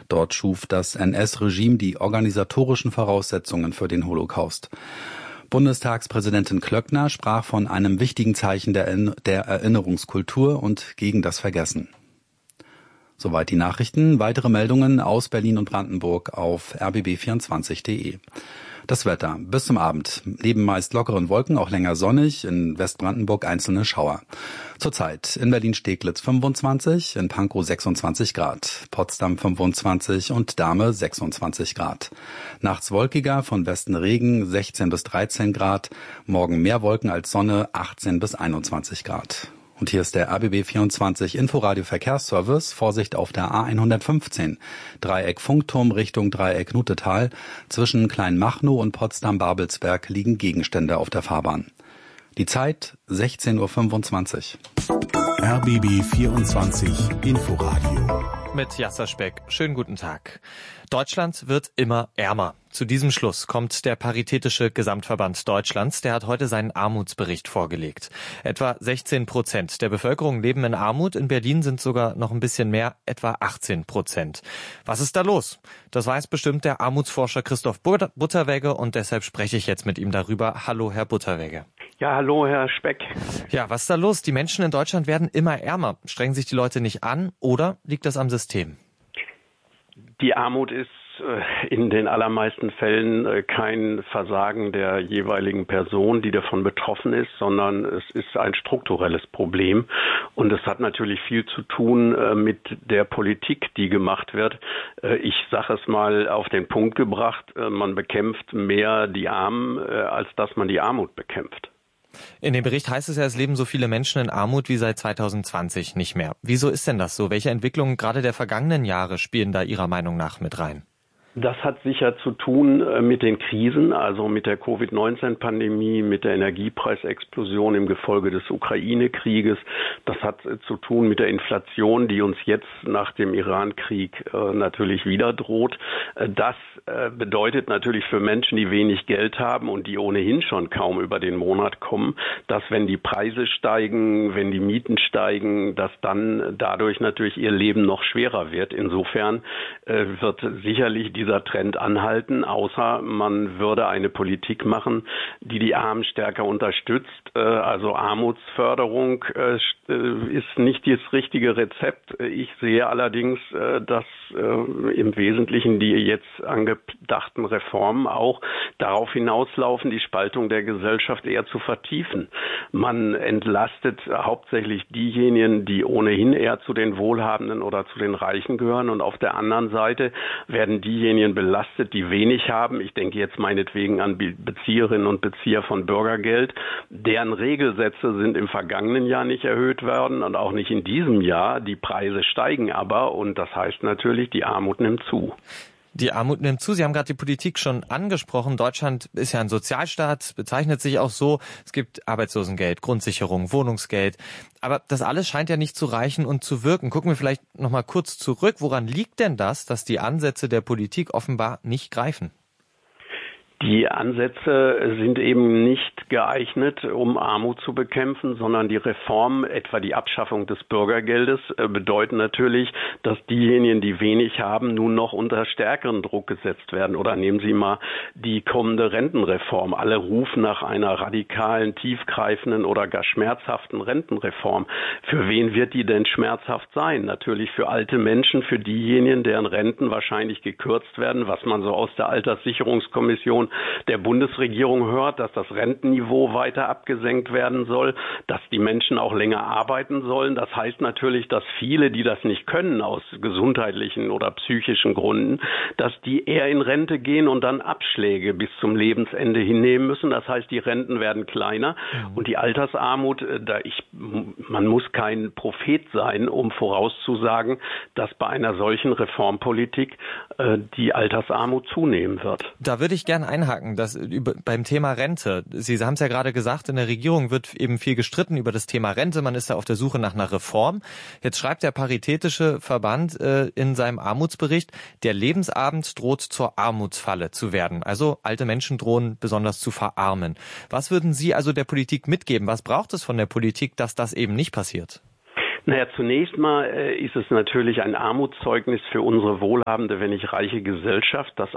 Dort schuf das NS-Regime die organisatorischen Voraussetzungen für den Holocaust. Bundestagspräsidentin Klöckner sprach von einem wichtigen Zeichen der Erinnerungskultur und gegen das Vergessen. Soweit die Nachrichten. Weitere Meldungen aus Berlin und Brandenburg auf rbb24.de. Das Wetter. Bis zum Abend. Neben meist lockeren Wolken auch länger sonnig, in Westbrandenburg einzelne Schauer. Zurzeit in Berlin-Steglitz 25, in Pankow 26 Grad, Potsdam 25 und Dahme 26 Grad. Nachts wolkiger, von Westen Regen 16 bis 13 Grad, morgen mehr Wolken als Sonne 18 bis 21 Grad. Und hier ist der RBB24 Inforadio Verkehrsservice. Vorsicht auf der A115. Dreieck Funkturm Richtung Dreieck Nutetal. Zwischen Kleinmachnow und Potsdam-Babelsberg liegen Gegenstände auf der Fahrbahn. Die Zeit 16:25 Uhr. RBB24 Inforadio. Mit Jasser Speck. Schönen guten Tag. Deutschland wird immer ärmer. Zu diesem Schluss kommt der Paritätische Gesamtverband Deutschlands. Der hat heute seinen Armutsbericht vorgelegt. Etwa 16% der Bevölkerung leben in Armut. In Berlin sind sogar noch ein bisschen mehr, etwa 18%. Was ist da los? Das weiß bestimmt der Armutsforscher Christoph Butterwegge und deshalb spreche ich jetzt mit ihm darüber. Hallo, Herr Butterwegge. Ja, hallo, Herr Speck. Ja, was ist da los? Die Menschen in Deutschland werden immer ärmer. Strengen sich die Leute nicht an oder liegt das am System? Die Armut ist in den allermeisten Fällen kein Versagen der jeweiligen Person, die davon betroffen ist, sondern es ist ein strukturelles Problem. Und es hat natürlich viel zu tun mit der Politik, die gemacht wird. Ich sage es mal auf den Punkt gebracht, man bekämpft mehr die Armen, als dass man die Armut bekämpft. In dem Bericht heißt es ja, es leben so viele Menschen in Armut wie seit 2020 nicht mehr. Wieso ist denn das so? Welche Entwicklungen gerade der vergangenen Jahre spielen da Ihrer Meinung nach mit rein? Das hat sicher zu tun mit den Krisen, also mit der Covid-19-Pandemie, mit der Energiepreisexplosion im Gefolge des Ukraine-Krieges. Das hat zu tun mit der Inflation, die uns jetzt nach dem Iran-Krieg natürlich wieder droht. Das bedeutet natürlich für Menschen, die wenig Geld haben und die ohnehin schon kaum über den Monat kommen, dass wenn die Preise steigen, wenn die Mieten steigen, dass dann dadurch natürlich ihr Leben noch schwerer wird. Insofern wird sicherlich dieser Trend anhalten, außer man würde eine Politik machen, die die Armen stärker unterstützt. Also Armutsförderung ist nicht das richtige Rezept. Ich sehe allerdings, dass im Wesentlichen die jetzt angedachten Reformen auch darauf hinauslaufen, die Spaltung der Gesellschaft eher zu vertiefen. Man entlastet hauptsächlich diejenigen, die ohnehin eher zu den Wohlhabenden oder zu den Reichen gehören, und auf der anderen Seite werden diejenigen belastet, die wenig haben. Ich denke jetzt meinetwegen an Bezieherinnen und Bezieher von Bürgergeld. Deren Regelsätze sind im vergangenen Jahr nicht erhöht worden und auch nicht in diesem Jahr. Die Preise steigen aber, und das heißt natürlich, die Armut nimmt zu. Die Armut nimmt zu. Sie haben gerade die Politik schon angesprochen. Deutschland ist ja ein Sozialstaat, bezeichnet sich auch so. Es gibt Arbeitslosengeld, Grundsicherung, Wohnungsgeld. Aber das alles scheint ja nicht zu reichen und zu wirken. Gucken wir vielleicht noch mal kurz zurück. Woran liegt denn das, dass die Ansätze der Politik offenbar nicht greifen? Die Ansätze sind eben nicht geeignet, um Armut zu bekämpfen, sondern die Reformen, etwa die Abschaffung des Bürgergeldes, bedeuten natürlich, dass diejenigen, die wenig haben, nun noch unter stärkeren Druck gesetzt werden. Oder nehmen Sie mal die kommende Rentenreform. Alle rufen nach einer radikalen, tiefgreifenden oder gar schmerzhaften Rentenreform. Für wen wird die denn schmerzhaft sein? Natürlich für alte Menschen, für diejenigen, deren Renten wahrscheinlich gekürzt werden, was man so aus der Alterssicherungskommission der Bundesregierung hört, dass das Rentenniveau weiter abgesenkt werden soll, dass die Menschen auch länger arbeiten sollen. Das heißt natürlich, dass viele, die das nicht können aus gesundheitlichen oder psychischen Gründen, dass die eher in Rente gehen und dann Abschläge bis zum Lebensende hinnehmen müssen. Das heißt, die Renten werden kleiner und die Altersarmut, man muss kein Prophet sein, um vorauszusagen, dass bei einer solchen Reformpolitik die Altersarmut zunehmen wird. Da würde ich gerne einhaken, beim Thema Rente. Sie haben es ja gerade gesagt, in der Regierung wird eben viel gestritten über das Thema Rente. Man ist da auf der Suche nach einer Reform. Jetzt schreibt der Paritätische Verband in seinem Armutsbericht, der Lebensabend droht zur Armutsfalle zu werden. Also alte Menschen drohen besonders zu verarmen. Was würden Sie also der Politik mitgeben? Was braucht es von der Politik, dass das eben nicht passiert? Naja, zunächst mal ist es natürlich ein Armutszeugnis für unsere wohlhabende, wenn nicht reiche Gesellschaft, dass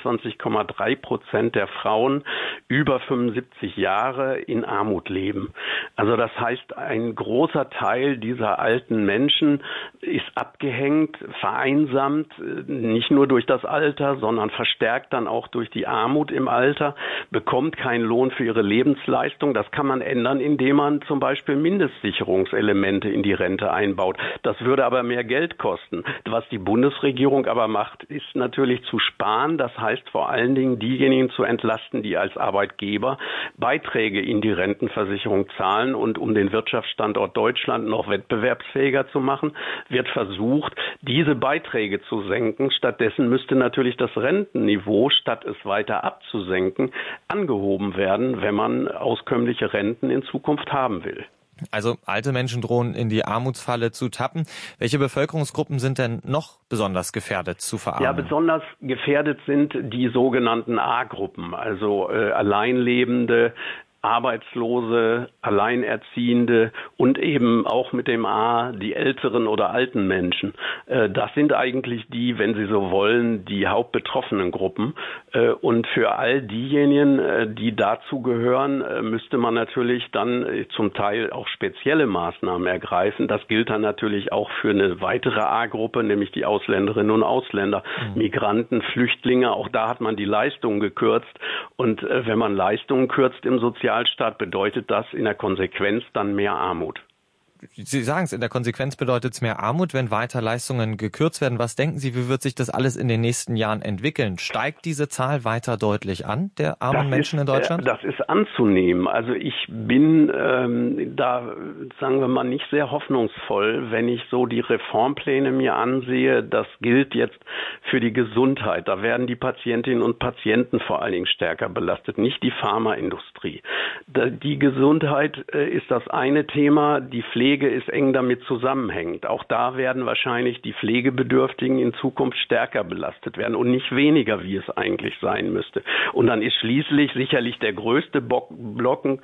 21,3% der Frauen über 75 Jahre in Armut leben. Also das heißt, ein großer Teil dieser alten Menschen ist abgehängt, vereinsamt, nicht nur durch das Alter, sondern verstärkt dann auch durch die Armut im Alter, bekommt keinen Lohn für ihre Lebensleistung. Das kann man ändern, indem man zum Beispiel Mindestsicherungselemente in die Rente einbaut. Das würde aber mehr Geld kosten. Was die Bundesregierung aber macht, ist natürlich zu sparen. Das heißt vor allen Dingen diejenigen zu entlasten, die als Arbeitgeber Beiträge in die Rentenversicherung zahlen. Und um den Wirtschaftsstandort Deutschland noch wettbewerbsfähiger zu machen, wird versucht, diese Beiträge zu senken. Stattdessen müsste natürlich das Rentenniveau, statt es weiter abzusenken, angehoben werden, wenn man auskömmliche Renten in Zukunft haben will. Also alte Menschen drohen in die Armutsfalle zu tappen. Welche Bevölkerungsgruppen sind denn noch besonders gefährdet zu verarmen? Ja, besonders gefährdet sind die sogenannten A-Gruppen, also Alleinlebende, Arbeitslose, Alleinerziehende und eben auch mit dem A die älteren oder alten Menschen. Das sind eigentlich die, wenn Sie so wollen, die hauptbetroffenen Gruppen. Und für all diejenigen, die dazu gehören, müsste man natürlich dann zum Teil auch spezielle Maßnahmen ergreifen. Das gilt dann natürlich auch für eine weitere A-Gruppe, nämlich die Ausländerinnen und Ausländer, Migranten, Flüchtlinge. Auch da hat man die Leistungen gekürzt. Und wenn man Leistungen kürzt im Sozialstaat, bedeutet das in der Konsequenz dann mehr Armut. Sie sagen es, in der Konsequenz bedeutet es mehr Armut, wenn weiter Leistungen gekürzt werden. Was denken Sie, wie wird sich das alles in den nächsten Jahren entwickeln? Steigt diese Zahl weiter deutlich an, der armen Menschen in Deutschland? Das ist anzunehmen. Also ich bin da, sagen wir mal, nicht sehr hoffnungsvoll, wenn ich so die Reformpläne mir ansehe. Das gilt jetzt für die Gesundheit. Da werden die Patientinnen und Patienten vor allen Dingen stärker belastet, nicht die Pharmaindustrie. Die Gesundheit ist das eine Thema, die Pflege ist eng damit zusammenhängend. Auch da werden wahrscheinlich die Pflegebedürftigen in Zukunft stärker belastet werden und nicht weniger, wie es eigentlich sein müsste. Und dann ist schließlich sicherlich der größte Brocken,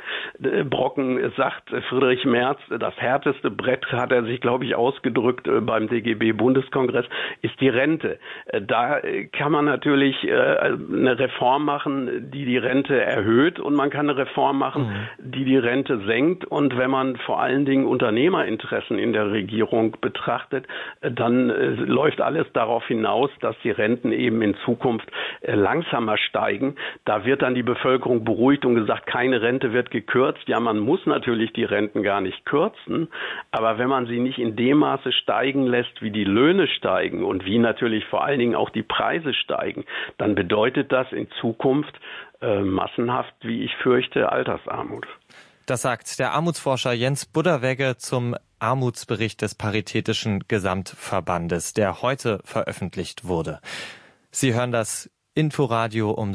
sagt Friedrich Merz, das härteste Brett, hat er sich, glaube ich, ausgedrückt beim DGB-Bundeskongress, ist die Rente. Da kann man natürlich eine Reform machen, die die Rente erhöht, und man kann eine Reform machen, die die Rente senkt. Und wenn man vor allen Dingen Unternehmerinteressen in der Regierung betrachtet, dann läuft alles darauf hinaus, dass die Renten eben in Zukunft langsamer steigen. Da wird dann die Bevölkerung beruhigt und gesagt, keine Rente wird gekürzt. Ja, man muss natürlich die Renten gar nicht kürzen, aber wenn man sie nicht in dem Maße steigen lässt, wie die Löhne steigen und wie natürlich vor allen Dingen auch die Preise steigen, dann bedeutet das in Zukunft massenhaft, wie ich fürchte, Altersarmut. Das sagt der Armutsforscher Jens Budderwegge zum Armutsbericht des Paritätischen Gesamtverbandes, der heute veröffentlicht wurde. Sie hören das Inforadio um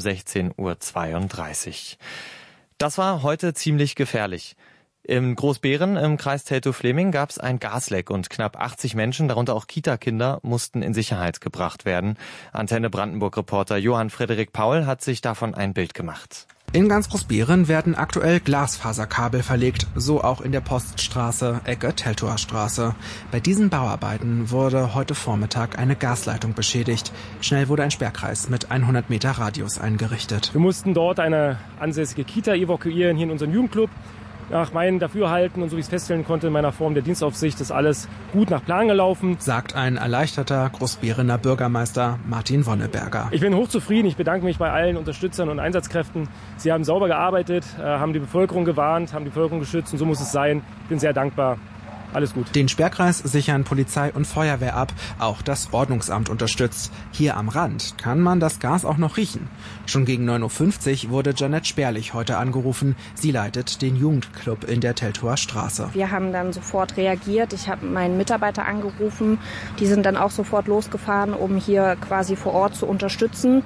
16:32 Uhr. Das war heute ziemlich gefährlich. In Großbeeren im Kreis Teltow-Fleming gab es ein Gasleck und knapp 80 Menschen, darunter auch Kita-Kinder, mussten in Sicherheit gebracht werden. Antenne Brandenburg-Reporter Johann Frederik Paul hat sich davon ein Bild gemacht. In ganz Großbeeren werden aktuell Glasfaserkabel verlegt, so auch in der Poststraße, Ecke Teltower Straße. Bei diesen Bauarbeiten wurde heute Vormittag eine Gasleitung beschädigt. Schnell wurde ein Sperrkreis mit 100 Meter Radius eingerichtet. Wir mussten dort eine ansässige Kita evakuieren, hier in unserem Jugendclub. Nach meinem Dafürhalten und so wie ich es feststellen konnte in meiner Form der Dienstaufsicht ist alles gut nach Plan gelaufen. Sagt ein erleichterter Großbeerener Bürgermeister Martin Wonneberger. Ich bin hochzufrieden. Ich bedanke mich bei allen Unterstützern und Einsatzkräften. Sie haben sauber gearbeitet, haben die Bevölkerung gewarnt, haben die Bevölkerung geschützt und so muss es sein. Ich bin sehr dankbar. Alles gut. Den Sperrkreis sichern Polizei und Feuerwehr ab. Auch das Ordnungsamt unterstützt. Hier am Rand kann man das Gas auch noch riechen. Schon gegen 9:50 Uhr wurde Janette Sperlich heute angerufen. Sie leitet den Jugendclub in der Teltower Straße. Wir haben dann sofort reagiert. Ich habe meinen Mitarbeiter angerufen. Die sind dann auch sofort losgefahren, um hier quasi vor Ort zu unterstützen.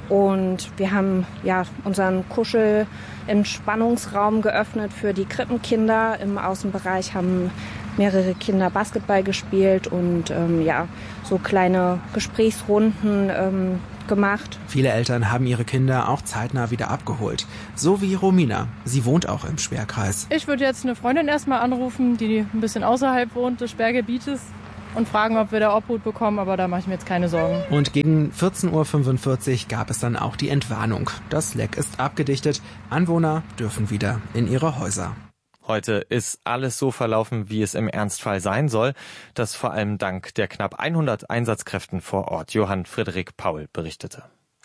Und wir haben unseren Kuschel-Entspannungsraum geöffnet für die Krippenkinder. Im Außenbereich haben mehrere Kinder Basketball gespielt und so kleine Gesprächsrunden gemacht. Viele Eltern haben ihre Kinder auch zeitnah wieder abgeholt. So wie Romina. Sie wohnt auch im Sperrkreis. Ich würde jetzt eine Freundin erstmal anrufen, die ein bisschen außerhalb wohnt des Sperrgebietes und fragen, ob wir da Obhut bekommen, aber da mache ich mir jetzt keine Sorgen. Und gegen 14:45 Uhr gab es dann auch die Entwarnung. Das Leck ist abgedichtet. Anwohner dürfen wieder in ihre Häuser. Heute ist alles so verlaufen, wie es im Ernstfall sein soll. Das vor allem dank der knapp 100 Einsatzkräften vor Ort. Johann Friedrich Paul berichtete.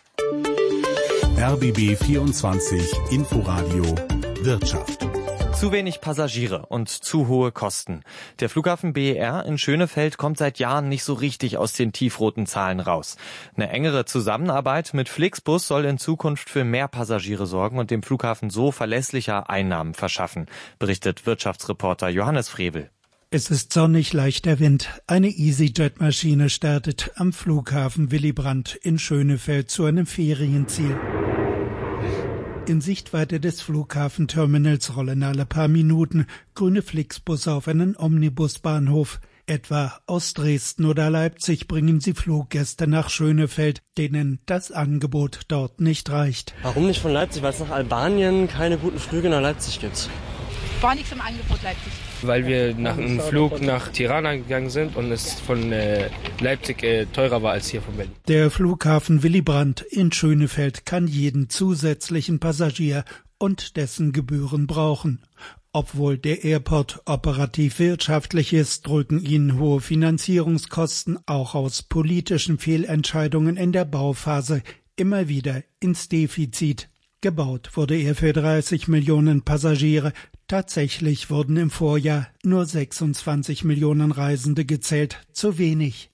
RBB 24 Inforadio Wirtschaft. Zu wenig Passagiere und zu hohe Kosten. Der Flughafen BER in Schönefeld kommt seit Jahren nicht so richtig aus den tiefroten Zahlen raus. Eine engere Zusammenarbeit mit Flixbus soll in Zukunft für mehr Passagiere sorgen und dem Flughafen so verlässlicher Einnahmen verschaffen, berichtet Wirtschaftsreporter Johannes Frevel. Es ist sonnig, leichter Wind. Eine EasyJet-Maschine startet am Flughafen Willy Brandt in Schönefeld zu einem Ferienziel. In Sichtweite des Flughafenterminals rollen alle paar Minuten grüne Flixbusse auf einen Omnibusbahnhof. Etwa aus Dresden oder Leipzig bringen sie Fluggäste nach Schönefeld, denen das Angebot dort nicht reicht. Warum nicht von Leipzig? Weil es nach Albanien keine guten Flüge nach Leipzig gibt. War nichts im Angebot Leipzig. Weil wir nach einem Flug nach Tirana gegangen sind und es von Leipzig teurer war als hier von Berlin. Der Flughafen Willy Brandt in Schönefeld kann jeden zusätzlichen Passagier und dessen Gebühren brauchen. Obwohl der Airport operativ wirtschaftlich ist, drücken ihn hohe Finanzierungskosten auch aus politischen Fehlentscheidungen in der Bauphase immer wieder ins Defizit. Gebaut wurde er für 30 Millionen Passagiere. Tatsächlich wurden im Vorjahr nur 26 Millionen Reisende gezählt, zu wenig.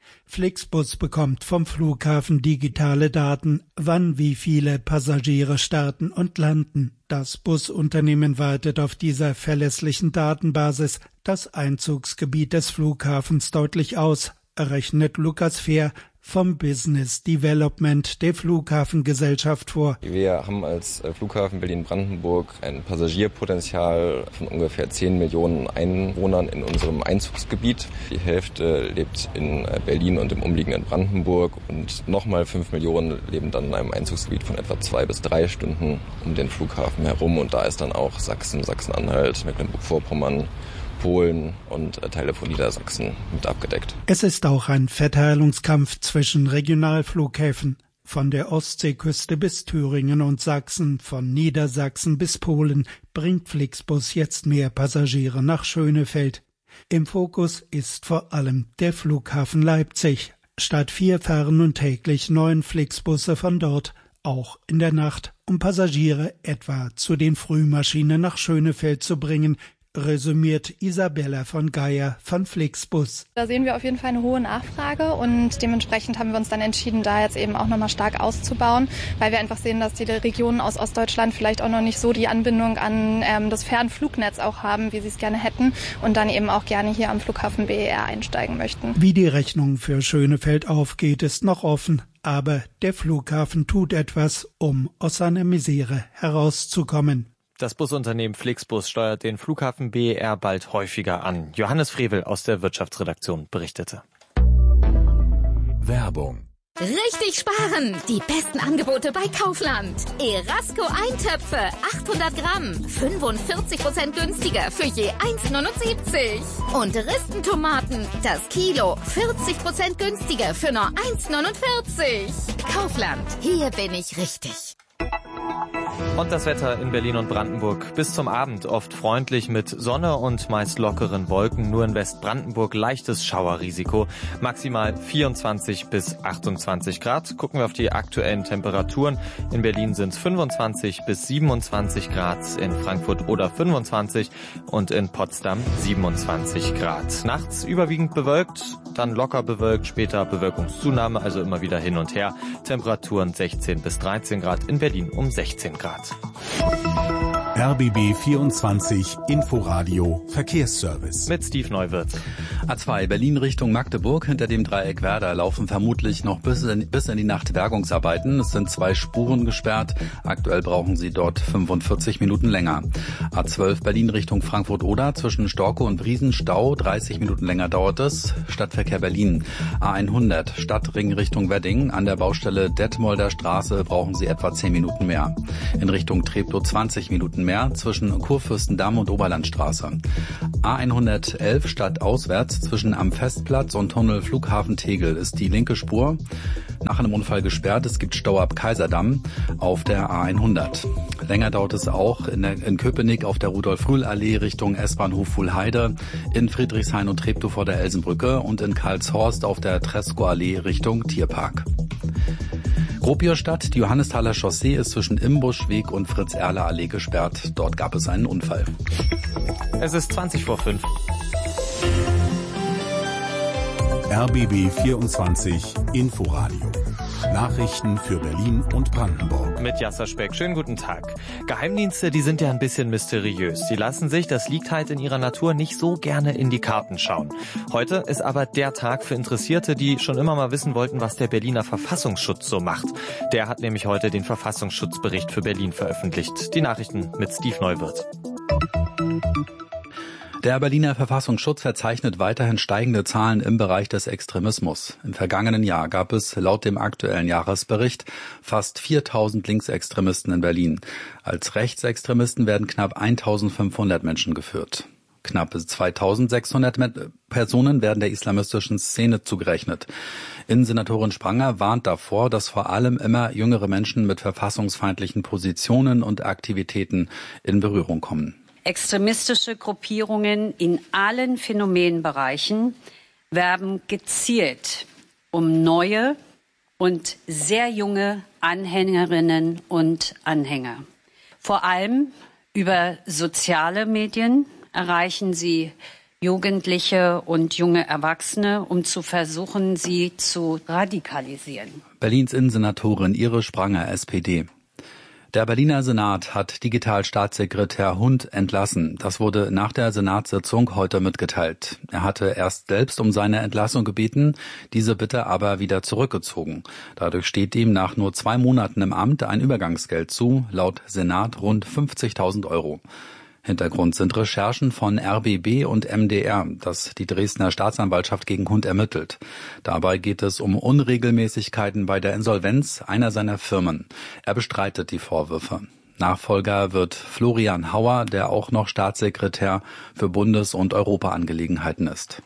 Flixbus bekommt vom Flughafen digitale Daten, wann wie viele Passagiere starten und landen. Das Busunternehmen weitet auf dieser verlässlichen Datenbasis das Einzugsgebiet des Flughafens deutlich aus, rechnet Lukas Fehr vom Business Development der Flughafengesellschaft vor. Wir haben als Flughafen Berlin-Brandenburg ein Passagierpotenzial von ungefähr 10 Millionen Einwohnern in unserem Einzugsgebiet. Die Hälfte lebt in Berlin und im umliegenden Brandenburg und nochmal 5 Millionen leben dann in einem Einzugsgebiet von etwa 2 bis 3 Stunden um den Flughafen herum. Und da ist dann auch Sachsen, Sachsen-Anhalt, Mecklenburg-Vorpommern, Polen und Teile von Niedersachsen mit abgedeckt. Es ist auch ein Verteilungskampf zwischen Regionalflughäfen. Von der Ostseeküste bis Thüringen und Sachsen, von Niedersachsen bis Polen bringt Flixbus jetzt mehr Passagiere nach Schönefeld. Im Fokus ist vor allem der Flughafen Leipzig. Statt 4 fahren nun täglich 9 Flixbusse von dort, auch in der Nacht, um Passagiere etwa zu den Frühmaschinen nach Schönefeld zu bringen, resümiert Isabella von Geier von Flixbus. Da sehen wir auf jeden Fall eine hohe Nachfrage und dementsprechend haben wir uns dann entschieden, da jetzt eben auch nochmal stark auszubauen, weil wir einfach sehen, dass die Regionen aus Ostdeutschland vielleicht auch noch nicht so die Anbindung an das Fernflugnetz auch haben, wie sie es gerne hätten und dann eben auch gerne hier am Flughafen BER einsteigen möchten. Wie die Rechnung für Schönefeld aufgeht, ist noch offen. Aber der Flughafen tut etwas, um aus seiner Misere herauszukommen. Das Busunternehmen Flixbus steuert den Flughafen BER bald häufiger an. Johannes Frevel aus der Wirtschaftsredaktion berichtete. Werbung. Richtig sparen! Die besten Angebote bei Kaufland. Erasco Eintöpfe, 800 Gramm, 45% günstiger für je 1,79. Und Ristentomaten, das Kilo, 40% günstiger für nur 1,49. Kaufland, hier bin ich richtig. Und das Wetter in Berlin und Brandenburg. Bis zum Abend oft freundlich mit Sonne und meist lockeren Wolken. Nur in Westbrandenburg leichtes Schauerrisiko. Maximal 24 bis 28 Grad. Gucken wir auf die aktuellen Temperaturen. In Berlin sind es 25 bis 27 Grad. In Frankfurt oder 25 und in Potsdam 27 Grad. Nachts überwiegend bewölkt, dann locker bewölkt, später Bewölkungszunahme, also immer wieder hin und her. Temperaturen 16 bis 13 Grad, in Berlin um 16 Grad. RBB 24 Inforadio Verkehrsservice. Mit Steve Neuwirth. A2 Berlin Richtung Magdeburg. Hinter dem Dreieck Werder laufen vermutlich noch bis in die Nacht Bergungsarbeiten. Es sind 2 Spuren gesperrt. Aktuell brauchen Sie dort 45 Minuten länger. A12 Berlin Richtung Frankfurt-Oder. Zwischen Storkow und Briesen Stau. 30 Minuten länger dauert es. Stadtverkehr Berlin. A100 Stadtring Richtung Wedding. An der Baustelle Detmolder Straße brauchen Sie etwa 10 Minuten mehr. In Richtung Treptow 20 Minuten mehr zwischen Kurfürstendamm und Oberlandstraße. A111 stadtauswärts zwischen am Festplatz und Tunnel Flughafen Tegel ist die linke Spur nach einem Unfall gesperrt. Es gibt Stau ab Kaiserdamm auf der A100. Länger dauert es auch in Köpenick auf der Rudolf-Rühl-Allee Richtung S-Bahnhof Fuhlheide, in Friedrichshain und Treptow vor der Elsenbrücke und in Karlshorst auf der Tresco-Allee Richtung Tierpark. Gropiusstadt, die Johannesthaler Chaussee ist zwischen Imbuschweg und Fritz-Erler-Allee gesperrt. Dort gab es einen Unfall. Es ist 5:20. RBB 24 Inforadio. Nachrichten für Berlin und Brandenburg. Mit Jasser Speck. Schönen guten Tag. Geheimdienste, die sind ja ein bisschen mysteriös. Die lassen sich, das liegt halt in ihrer Natur, nicht so gerne in die Karten schauen. Heute ist aber der Tag für Interessierte, die schon immer mal wissen wollten, was der Berliner Verfassungsschutz so macht. Der hat nämlich heute den Verfassungsschutzbericht für Berlin veröffentlicht. Die Nachrichten mit Steve Neuwirth. Der Berliner Verfassungsschutz verzeichnet weiterhin steigende Zahlen im Bereich des Extremismus. Im vergangenen Jahr gab es laut dem aktuellen Jahresbericht fast 4.000 Linksextremisten in Berlin. Als Rechtsextremisten werden knapp 1.500 Menschen geführt. Knapp 2.600 Personen werden der islamistischen Szene zugerechnet. Innensenatorin Spranger warnt davor, dass vor allem immer jüngere Menschen mit verfassungsfeindlichen Positionen und Aktivitäten in Berührung kommen. Extremistische Gruppierungen in allen Phänomenbereichen werben gezielt um neue und sehr junge Anhängerinnen und Anhänger. Vor allem über soziale Medien erreichen sie Jugendliche und junge Erwachsene, um zu versuchen, sie zu radikalisieren. Berlins Innensenatorin Iris Spranger, SPD. Der Berliner Senat hat Digitalstaatssekretär Hund entlassen. Das wurde nach der Senatssitzung heute mitgeteilt. Er hatte erst selbst um seine Entlassung gebeten, diese Bitte aber wieder zurückgezogen. Dadurch steht ihm nach nur 2 Monaten im Amt ein Übergangsgeld zu, laut Senat rund 50.000 €. Hintergrund sind Recherchen von RBB und MDR, das die Dresdner Staatsanwaltschaft gegen Hund ermittelt. Dabei geht es um Unregelmäßigkeiten bei der Insolvenz einer seiner Firmen. Er bestreitet die Vorwürfe. Nachfolger wird Florian Hauer, der auch noch Staatssekretär für Bundes- und Europaangelegenheiten ist.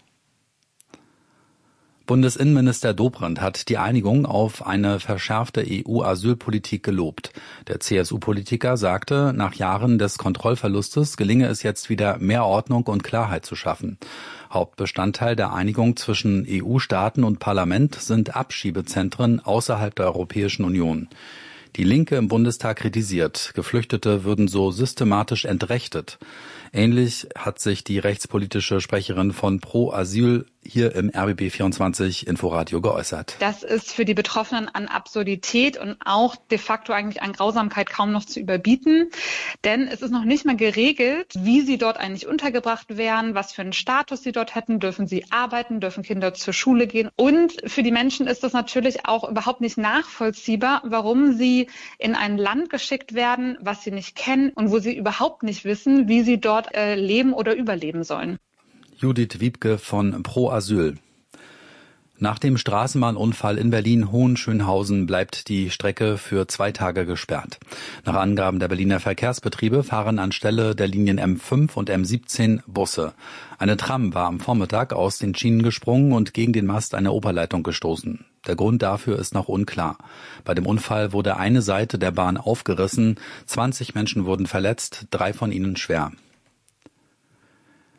Bundesinnenminister Dobrindt hat die Einigung auf eine verschärfte EU-Asylpolitik gelobt. Der CSU-Politiker sagte, nach Jahren des Kontrollverlustes gelinge es jetzt wieder, mehr Ordnung und Klarheit zu schaffen. Hauptbestandteil der Einigung zwischen EU-Staaten und Parlament sind Abschiebezentren außerhalb der Europäischen Union. Die Linke im Bundestag kritisiert, Geflüchtete würden so systematisch entrechtet. Ähnlich hat sich die rechtspolitische Sprecherin von Pro Asyl hier im RBB 24 Inforadio geäußert. Das ist für die Betroffenen an Absurdität und auch de facto eigentlich an Grausamkeit kaum noch zu überbieten. Denn es ist noch nicht mal geregelt, wie sie dort eigentlich untergebracht wären, was für einen Status sie dort hätten. Dürfen sie arbeiten, dürfen Kinder zur Schule gehen? Und für die Menschen ist das natürlich auch überhaupt nicht nachvollziehbar, warum sie in ein Land geschickt werden, was sie nicht kennen und wo sie überhaupt nicht wissen, wie sie dort leben oder überleben sollen. Judith Wiebke von Pro Asyl. Nach dem Straßenbahnunfall in Berlin-Hohenschönhausen bleibt die Strecke für 2 Tage gesperrt. Nach Angaben der Berliner Verkehrsbetriebe fahren anstelle der Linien M5 und M17 Busse. Eine Tram war am Vormittag aus den Schienen gesprungen und gegen den Mast einer Oberleitung gestoßen. Der Grund dafür ist noch unklar. Bei dem Unfall wurde eine Seite der Bahn aufgerissen, 20 Menschen wurden verletzt, 3 von ihnen schwer.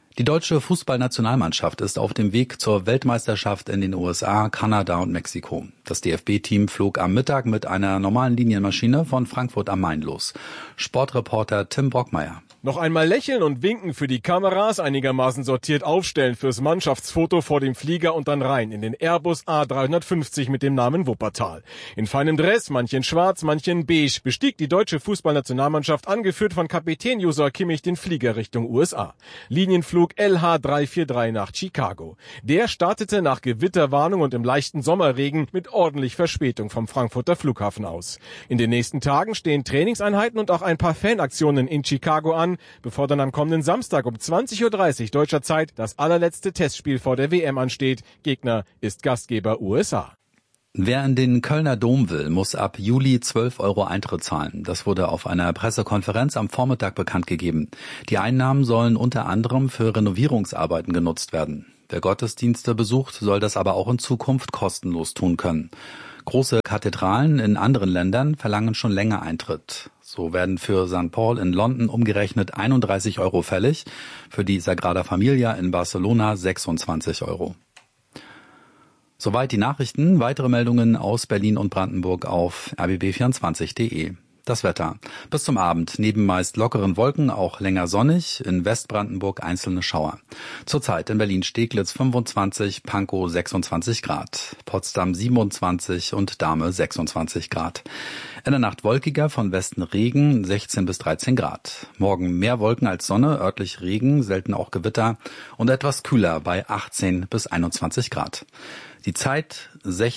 Die deutsche Fußballnationalmannschaft ist auf dem Weg zur Weltmeisterschaft in den USA, Kanada und Mexiko. Das DFB-Team flog am Mittag mit einer normalen Linienmaschine von Frankfurt am Main los. Sportreporter Tim Brockmeier. Noch einmal lächeln und winken für die Kameras, einigermaßen sortiert aufstellen fürs Mannschaftsfoto vor dem Flieger und dann rein in den Airbus A350 mit dem Namen Wuppertal. In feinem Dress, manche in schwarz, manche in beige, bestieg die deutsche Fußballnationalmannschaft, angeführt von Kapitän Josua Kimmich, den Flieger Richtung USA. Linienflug LH343 nach Chicago. Der startete nach Gewitterwarnung und im leichten Sommerregen mit ordentlich Verspätung vom Frankfurter Flughafen aus. In den nächsten Tagen stehen Trainingseinheiten und auch ein paar Fanaktionen in Chicago an, bevor dann am kommenden Samstag um 20.30 Uhr deutscher Zeit das allerletzte Testspiel vor der WM ansteht. Gegner ist Gastgeber USA. Wer in den Kölner Dom will, muss ab Juli 12 € Eintritt zahlen. Das wurde auf einer Pressekonferenz am Vormittag bekannt gegeben. Die Einnahmen sollen unter anderem für Renovierungsarbeiten genutzt werden. Wer Gottesdienste besucht, soll das aber auch in Zukunft kostenlos tun können. Große Kathedralen in anderen Ländern verlangen schon länger Eintritt. So werden für St. Paul in London umgerechnet 31 € fällig, für die Sagrada Familia in Barcelona 26 €. Soweit die Nachrichten. Weitere Meldungen aus Berlin und Brandenburg auf rbb24.de. Das Wetter. Bis zum Abend neben meist lockeren Wolken auch länger sonnig, in Westbrandenburg einzelne Schauer. Zurzeit in Berlin-Steglitz 25, Pankow 26 Grad, Potsdam 27 und Dahme 26 Grad. In der Nacht wolkiger, von Westen Regen 16 bis 13 Grad. Morgen mehr Wolken als Sonne, örtlich Regen, selten auch Gewitter und etwas kühler bei 18 bis 21 Grad. Die Zeit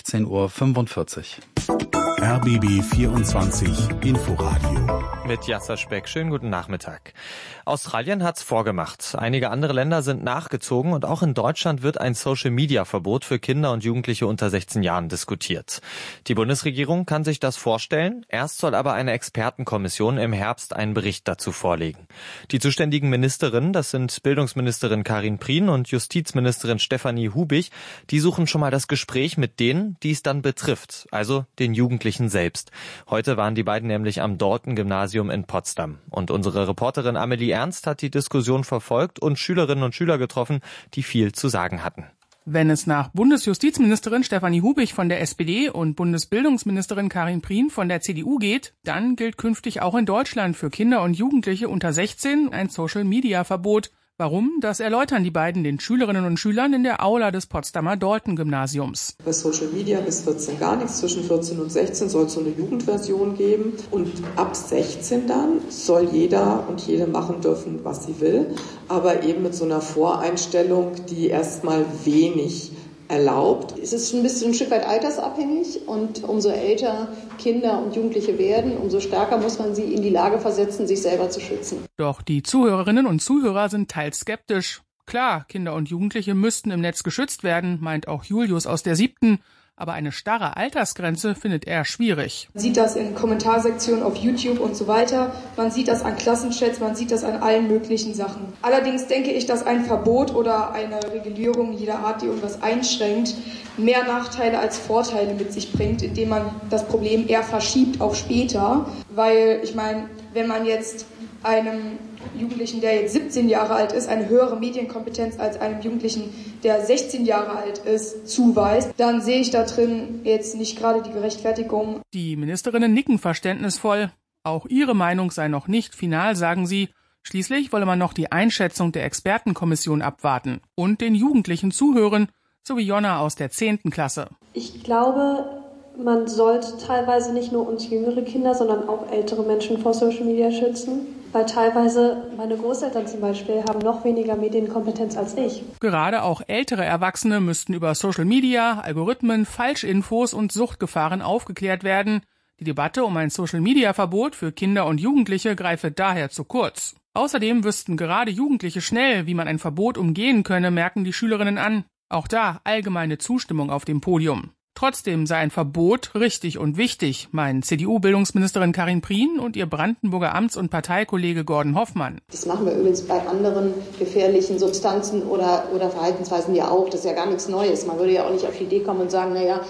16:45 Uhr. RBB 24 Inforadio. Mit Jasser Speck. Schönen guten Nachmittag. Australien hat's vorgemacht. Einige andere Länder sind nachgezogen und auch in Deutschland wird ein Social-Media-Verbot für Kinder und Jugendliche unter 16 Jahren diskutiert. Die Bundesregierung kann sich das vorstellen. Erst soll aber eine Expertenkommission im Herbst einen Bericht dazu vorlegen. Die zuständigen Ministerinnen, das sind Bildungsministerin Karin Prien und Justizministerin Stefanie Hubich, die suchen schon mal das Gespräch mit denen, die es dann betrifft, also den Jugendlichen selbst. Heute waren die beiden nämlich am Dalton-Gymnasium in Potsdam. Und unsere Reporterin Amelie Ernst hat die Diskussion verfolgt und Schülerinnen und Schüler getroffen, die viel zu sagen hatten. Wenn es nach Bundesjustizministerin Stefanie Hubich von der SPD und Bundesbildungsministerin Karin Prien von der CDU geht, dann gilt künftig auch in Deutschland für Kinder und Jugendliche unter 16 ein Social-Media-Verbot. Warum? Das erläutern die beiden den Schülerinnen und Schülern in der Aula des Potsdamer Dalton-Gymnasiums. Bei Social Media bis 14 gar nichts. Zwischen 14 und 16 soll es so eine Jugendversion geben. Und ab 16 dann soll jeder und jede machen dürfen, was sie will. Aber eben mit so einer Voreinstellung, die erstmal wenig erlaubt. Es ist ein Stück weit altersabhängig und umso älter Kinder und Jugendliche werden, umso stärker muss man sie in die Lage versetzen, sich selber zu schützen. Doch die Zuhörerinnen und Zuhörer sind teils skeptisch. Klar, Kinder und Jugendliche müssten im Netz geschützt werden, meint auch Julius aus der 7. Aber eine starre Altersgrenze findet er schwierig. Man sieht das in Kommentarsektionen auf YouTube und so weiter. Man sieht das an Klassenchats, man sieht das an allen möglichen Sachen. Allerdings denke ich, dass ein Verbot oder eine Regulierung jeder Art, die irgendwas einschränkt, mehr Nachteile als Vorteile mit sich bringt, indem man das Problem eher verschiebt auf später. Weil, ich meine, wenn man jetzt einem Jugendlichen, der jetzt 17 Jahre alt ist, eine höhere Medienkompetenz als einem Jugendlichen, der 16 Jahre alt ist, zuweist, dann sehe ich da drin jetzt nicht gerade die Gerechtfertigung. Die Ministerinnen nicken verständnisvoll. Auch ihre Meinung sei noch nicht final, sagen sie. Schließlich wolle man noch die Einschätzung der Expertenkommission abwarten und den Jugendlichen zuhören, so wie Jonna aus der 10. Klasse. Ich glaube, man sollte teilweise nicht nur uns jüngere Kinder, sondern auch ältere Menschen vor Social Media schützen. Weil teilweise meine Großeltern zum Beispiel haben noch weniger Medienkompetenz als ich. Gerade auch ältere Erwachsene müssten über Social Media, Algorithmen, Falschinfos und Suchtgefahren aufgeklärt werden. Die Debatte um ein Social-Media-Verbot für Kinder und Jugendliche greife daher zu kurz. Außerdem wüssten gerade Jugendliche schnell, wie man ein Verbot umgehen könne, merken die Schülerinnen an. Auch da allgemeine Zustimmung auf dem Podium. Trotzdem sei ein Verbot richtig und wichtig, meinen CDU-Bildungsministerin Karin Prien und ihr Brandenburger Amts- und Parteikollege Gordon Hoffmann. Das machen wir übrigens bei anderen gefährlichen Substanzen oder Verhaltensweisen ja auch. Das ist ja gar nichts Neues. Man würde ja auch nicht auf die Idee kommen und sagen,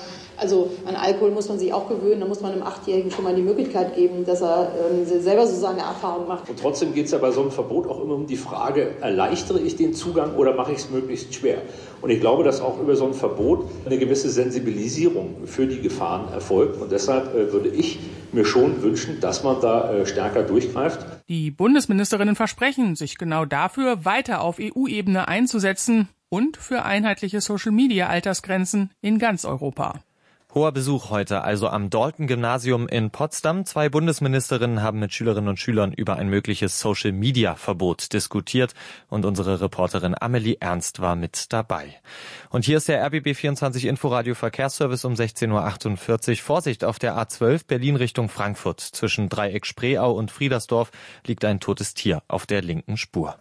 Also an Alkohol muss man sich auch gewöhnen, da muss man einem 8-Jährigen schon mal die Möglichkeit geben, dass er selber so seine Erfahrung macht. Und trotzdem geht es ja bei so einem Verbot auch immer um die Frage, erleichtere ich den Zugang oder mache ich es möglichst schwer? Und ich glaube, dass auch über so ein Verbot eine gewisse Sensibilisierung für die Gefahren erfolgt. Und deshalb würde ich mir schon wünschen, dass man da stärker durchgreift. Die Bundesministerinnen versprechen, sich genau dafür weiter auf EU-Ebene einzusetzen und für einheitliche Social-Media-Altersgrenzen in ganz Europa. Hoher Besuch heute also am Dalton-Gymnasium in Potsdam. 2 Bundesministerinnen haben mit Schülerinnen und Schülern über ein mögliches Social-Media-Verbot diskutiert und unsere Reporterin Amelie Ernst war mit dabei. Und hier ist der RBB24 Inforadio Verkehrsservice um 16.48 Uhr. Vorsicht auf der A12 Berlin Richtung Frankfurt. Zwischen Dreieck Spreeau und Friedersdorf liegt ein totes Tier auf der linken Spur.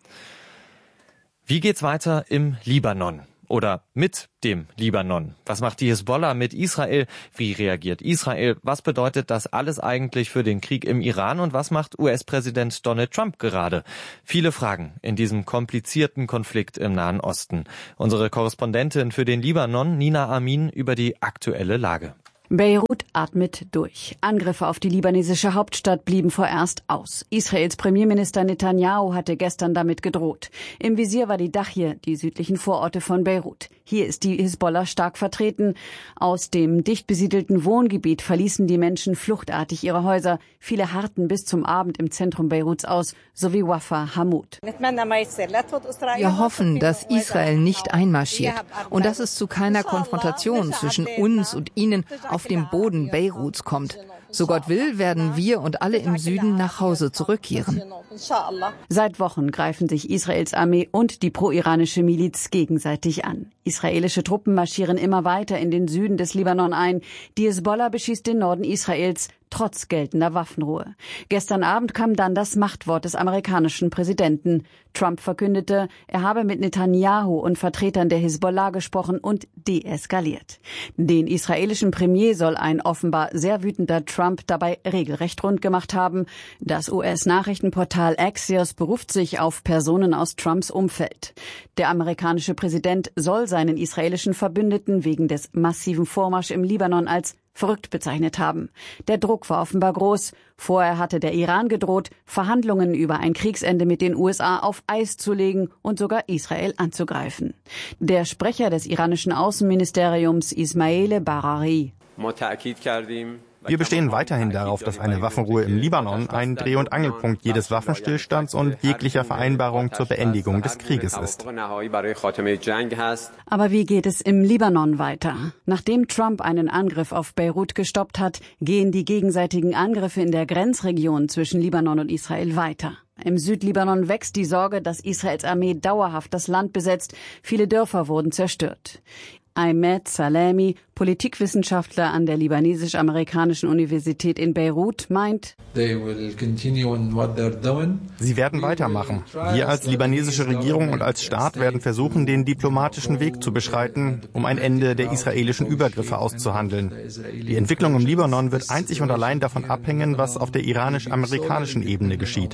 Wie geht's weiter im Libanon? Oder mit dem Libanon? Was macht die Hisbollah mit Israel? Wie reagiert Israel? Was bedeutet das alles eigentlich für den Krieg im Iran? Und was macht US-Präsident Donald Trump gerade? Viele Fragen in diesem komplizierten Konflikt im Nahen Osten. Unsere Korrespondentin für den Libanon, Nina Amin, über die aktuelle Lage. Beirut atmet durch. Angriffe auf die libanesische Hauptstadt blieben vorerst aus. Israels Premierminister Netanyahu hatte gestern damit gedroht. Im Visier war die Dachir, die südlichen Vororte von Beirut. Hier ist die Hisbollah stark vertreten. Aus dem dicht besiedelten Wohngebiet verließen die Menschen fluchtartig ihre Häuser. Viele harrten bis zum Abend im Zentrum Beiruts aus, sowie Wafa Hamoud. Wir hoffen, dass Israel nicht einmarschiert und dass es zu keiner Konfrontation zwischen uns und ihnen auf dem Boden Beiruts kommt. So Gott will, werden wir und alle im Süden nach Hause zurückkehren. Seit Wochen greifen sich Israels Armee und die pro-iranische Miliz gegenseitig an. Israelische Truppen marschieren immer weiter in den Süden des Libanon ein. Die Hisbollah beschießt den Norden Israels, trotz geltender Waffenruhe. Gestern Abend kam dann das Machtwort des amerikanischen Präsidenten. Trump verkündete, er habe mit Netanyahu und Vertretern der Hisbollah gesprochen und deeskaliert. Den israelischen Premier soll ein offenbar sehr wütender Trump dabei regelrecht rund gemacht haben. Das US-Nachrichtenportal Axios beruft sich auf Personen aus Trumps Umfeld. Der amerikanische Präsident soll seinen israelischen Verbündeten wegen des massiven Vormarschs im Libanon als verrückt bezeichnet haben. Der Druck war offenbar groß. Vorher hatte der Iran gedroht, Verhandlungen über ein Kriegsende mit den USA auf Eis zu legen und sogar Israel anzugreifen. Der Sprecher des iranischen Außenministeriums Ismail Barari: Wir bestehen weiterhin darauf, dass eine Waffenruhe im Libanon ein Dreh- und Angelpunkt jedes Waffenstillstands und jeglicher Vereinbarung zur Beendigung des Krieges ist. Aber wie geht es im Libanon weiter? Nachdem Trump einen Angriff auf Beirut gestoppt hat, gehen die gegenseitigen Angriffe in der Grenzregion zwischen Libanon und Israel weiter. Im Südlibanon wächst die Sorge, dass Israels Armee dauerhaft das Land besetzt. Viele Dörfer wurden zerstört. Ahmed Salemi, Politikwissenschaftler an der libanesisch-amerikanischen Universität in Beirut, meint: Sie werden weitermachen. Wir als libanesische Regierung und als Staat werden versuchen, den diplomatischen Weg zu beschreiten, um ein Ende der israelischen Übergriffe auszuhandeln. Die Entwicklung im Libanon wird einzig und allein davon abhängen, was auf der iranisch-amerikanischen Ebene geschieht.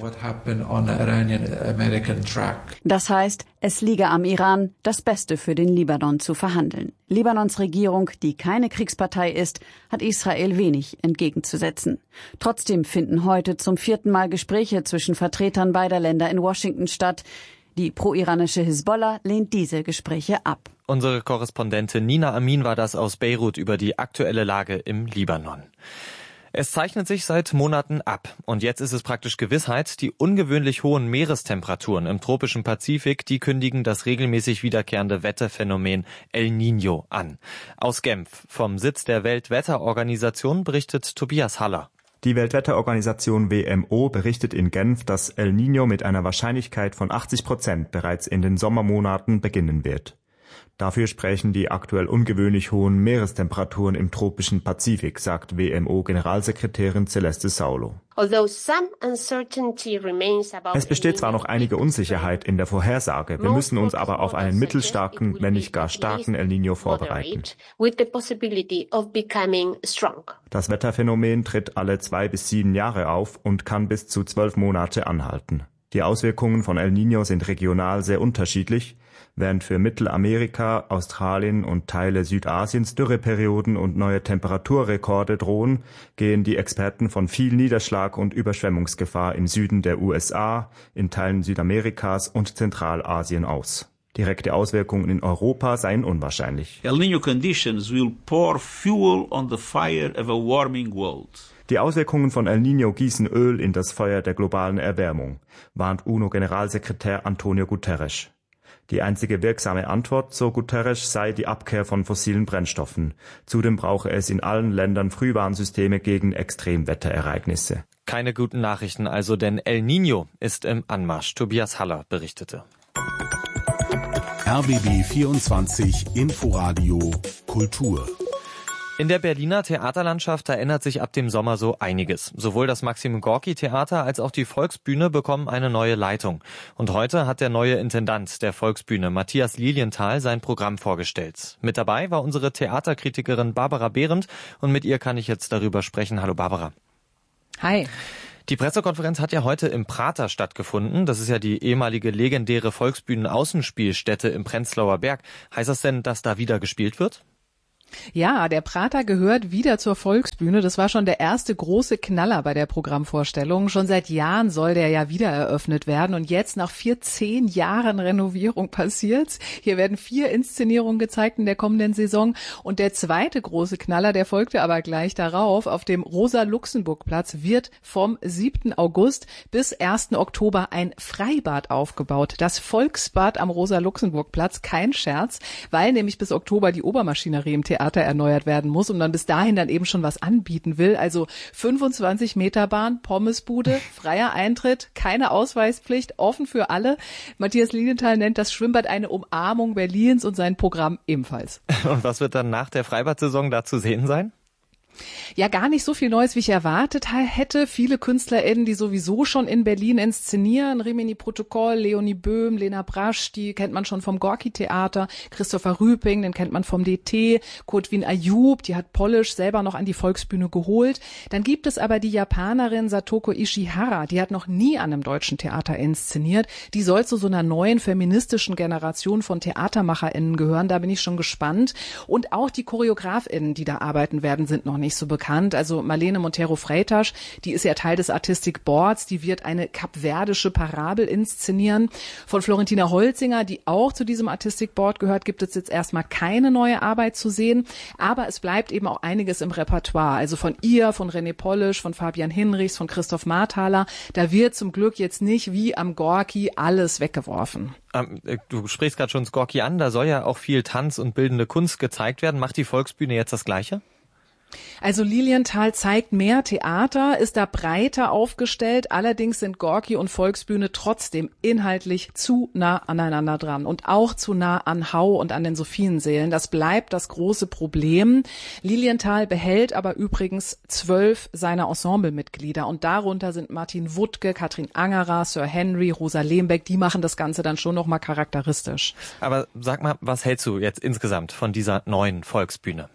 Das heißt, es liege am Iran, das Beste für den Libanon zu verhandeln. Libanons Regierung, die keine Kriegspartei ist, hat Israel wenig entgegenzusetzen. Trotzdem finden heute zum 4. Mal Gespräche zwischen Vertretern beider Länder in Washington statt. Die pro-iranische Hisbollah lehnt diese Gespräche ab. Unsere Korrespondentin Nina Amin war das aus Beirut über die aktuelle Lage im Libanon. Es zeichnet sich seit Monaten ab und jetzt ist es praktisch Gewissheit, die ungewöhnlich hohen Meerestemperaturen im tropischen Pazifik, die kündigen das regelmäßig wiederkehrende Wetterphänomen El Niño an. Aus Genf, vom Sitz der Weltwetterorganisation, berichtet Tobias Haller. Die Weltwetterorganisation WMO berichtet in Genf, dass El Niño mit einer Wahrscheinlichkeit von 80% bereits in den Sommermonaten beginnen wird. Dafür sprechen die aktuell ungewöhnlich hohen Meerestemperaturen im tropischen Pazifik, sagt WMO-Generalsekretärin Celeste Saulo. Es besteht zwar noch einige Unsicherheit in der Vorhersage, wir müssen uns aber auf einen mittelstarken, wenn nicht gar starken El Niño vorbereiten. Das Wetterphänomen tritt alle 2 bis 7 Jahre auf und kann bis zu 12 Monate anhalten. Die Auswirkungen von El Niño sind regional sehr unterschiedlich. Während für Mittelamerika, Australien und Teile Südasiens Dürreperioden und neue Temperaturrekorde drohen, gehen die Experten von viel Niederschlag und Überschwemmungsgefahr im Süden der USA, in Teilen Südamerikas und Zentralasien aus. Direkte Auswirkungen in Europa seien unwahrscheinlich. El Niño conditions will pour fuel on the fire of a warming world. Die Auswirkungen von El Niño gießen Öl in das Feuer der globalen Erwärmung, warnt UNO-Generalsekretär Antonio Guterres. Die einzige wirksame Antwort, so Guterres, sei die Abkehr von fossilen Brennstoffen. Zudem brauche es in allen Ländern Frühwarnsysteme gegen Extremwetterereignisse. Keine guten Nachrichten also, denn El Niño ist im Anmarsch. Tobias Haller berichtete. RBB 24 Inforadio Kultur. In der Berliner Theaterlandschaft, da ändert sich ab dem Sommer so einiges. Sowohl das Maxim-Gorki-Theater als auch die Volksbühne bekommen eine neue Leitung. Und heute hat der neue Intendant der Volksbühne, Matthias Lilienthal, sein Programm vorgestellt. Mit dabei war unsere Theaterkritikerin Barbara Behrendt und mit ihr kann ich jetzt darüber sprechen. Hallo Barbara. Hi. Die Pressekonferenz hat ja heute im Prater stattgefunden. Das ist ja die ehemalige legendäre Volksbühnen-Außenspielstätte im Prenzlauer Berg. Heißt das denn, dass da wieder gespielt wird? Ja, der Prater gehört wieder zur Volksbühne. Das war schon der erste große Knaller bei der Programmvorstellung. Schon seit Jahren soll der ja wieder eröffnet werden. Und jetzt, nach 14 Jahren Renovierung, passiert's. Hier werden 4 Inszenierungen gezeigt in der kommenden Saison. Und der zweite große Knaller, der folgte aber gleich darauf. Auf dem Rosa-Luxemburg-Platz wird vom 7. August bis 1. Oktober ein Freibad aufgebaut. Das Volksbad am Rosa-Luxemburg-Platz, kein Scherz, weil nämlich bis Oktober die Obermaschinerie im Theater erneuert werden muss und man bis dahin dann eben schon was anbieten will. Also 25 Meter Bahn, Pommesbude, freier Eintritt, keine Ausweispflicht, offen für alle. Matthias Lilienthal nennt das Schwimmbad eine Umarmung Berlins und sein Programm ebenfalls. Und was wird dann nach der Freibad-Saison da zu sehen sein? Ja, gar nicht so viel Neues, wie ich erwartet hätte. Viele KünstlerInnen, die sowieso schon in Berlin inszenieren. Rimini Protokoll, Leonie Böhm, Lena Brasch, die kennt man schon vom Gorki-Theater. Christopher Rüping, den kennt man vom DT. Kotwin Ayub, die hat Polish selber noch an die Volksbühne geholt. Dann gibt es aber die Japanerin Satoko Ishihara, die hat noch nie an einem deutschen Theater inszeniert. Die soll zu so einer neuen feministischen Generation von TheatermacherInnen gehören. Da bin ich schon gespannt. Und auch die ChoreografInnen, die da arbeiten werden, sind noch nicht so bekannt. Also Marlene Montero Freitas, die ist ja Teil des Artistic Boards, die wird eine kapverdische Parabel inszenieren. Von Florentina Holzinger, die auch zu diesem Artistic Board gehört, gibt es jetzt erstmal keine neue Arbeit zu sehen, aber es bleibt eben auch einiges im Repertoire. Also von ihr, von René Polish, von Fabian Hinrichs, von Christoph Marthaler, da wird zum Glück jetzt nicht wie am Gorki alles weggeworfen. Du sprichst gerade schon das Gorki an, da soll ja auch viel Tanz und bildende Kunst gezeigt werden. Macht die Volksbühne jetzt das Gleiche? Also Lilienthal zeigt mehr Theater, ist da breiter aufgestellt. Allerdings sind Gorki und Volksbühne trotzdem inhaltlich zu nah aneinander dran und auch zu nah an Hau und an den Sophiensälen. Das bleibt das große Problem. Lilienthal behält aber übrigens 12 seiner Ensemblemitglieder und darunter sind Martin Wuttke, Katrin Angerer, Sir Henry, Rosa Lehmbeck. Die machen das Ganze dann schon nochmal charakteristisch. Aber sag mal, was hältst du jetzt insgesamt von dieser neuen Volksbühne?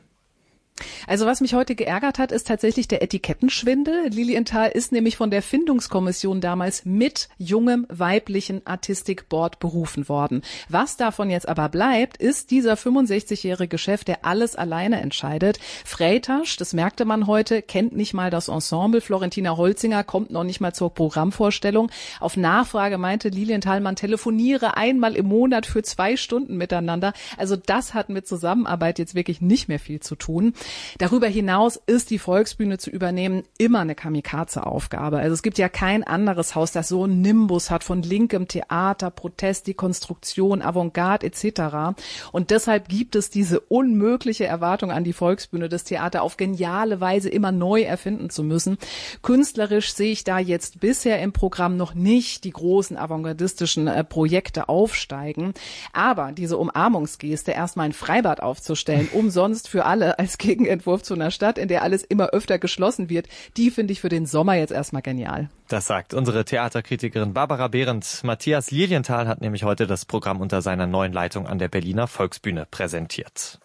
Also was mich heute geärgert hat, ist tatsächlich der Etikettenschwindel. Lilienthal ist nämlich von der Findungskommission damals mit jungem weiblichen Artistic Board berufen worden. Was davon jetzt aber bleibt, ist dieser 65-jährige Chef, der alles alleine entscheidet. Freitas, das merkte man heute, kennt nicht mal das Ensemble. Florentina Holzinger kommt noch nicht mal zur Programmvorstellung. Auf Nachfrage meinte Lilienthal, man telefoniere einmal im Monat für 2 Stunden miteinander. Also das hat mit Zusammenarbeit jetzt wirklich nicht mehr viel zu tun. Darüber hinaus ist die Volksbühne zu übernehmen immer eine Kamikaze-Aufgabe. Also es gibt ja kein anderes Haus, das so einen Nimbus hat von linkem Theater, Protest, Dekonstruktion, Avantgarde etc. Und deshalb gibt es diese unmögliche Erwartung an die Volksbühne, das Theater auf geniale Weise immer neu erfinden zu müssen. Künstlerisch sehe ich da jetzt bisher im Programm noch nicht die großen avantgardistischen Projekte aufsteigen. Aber diese Umarmungsgeste, erstmal ein Freibad aufzustellen, umsonst für alle als Gegenentwurf zu einer Stadt, in der alles immer öfter geschlossen wird, die finde ich für den Sommer jetzt erstmal genial. Das sagt unsere Theaterkritikerin Barbara Behrendt. Matthias Lilienthal hat nämlich heute das Programm unter seiner neuen Leitung an der Berliner Volksbühne präsentiert.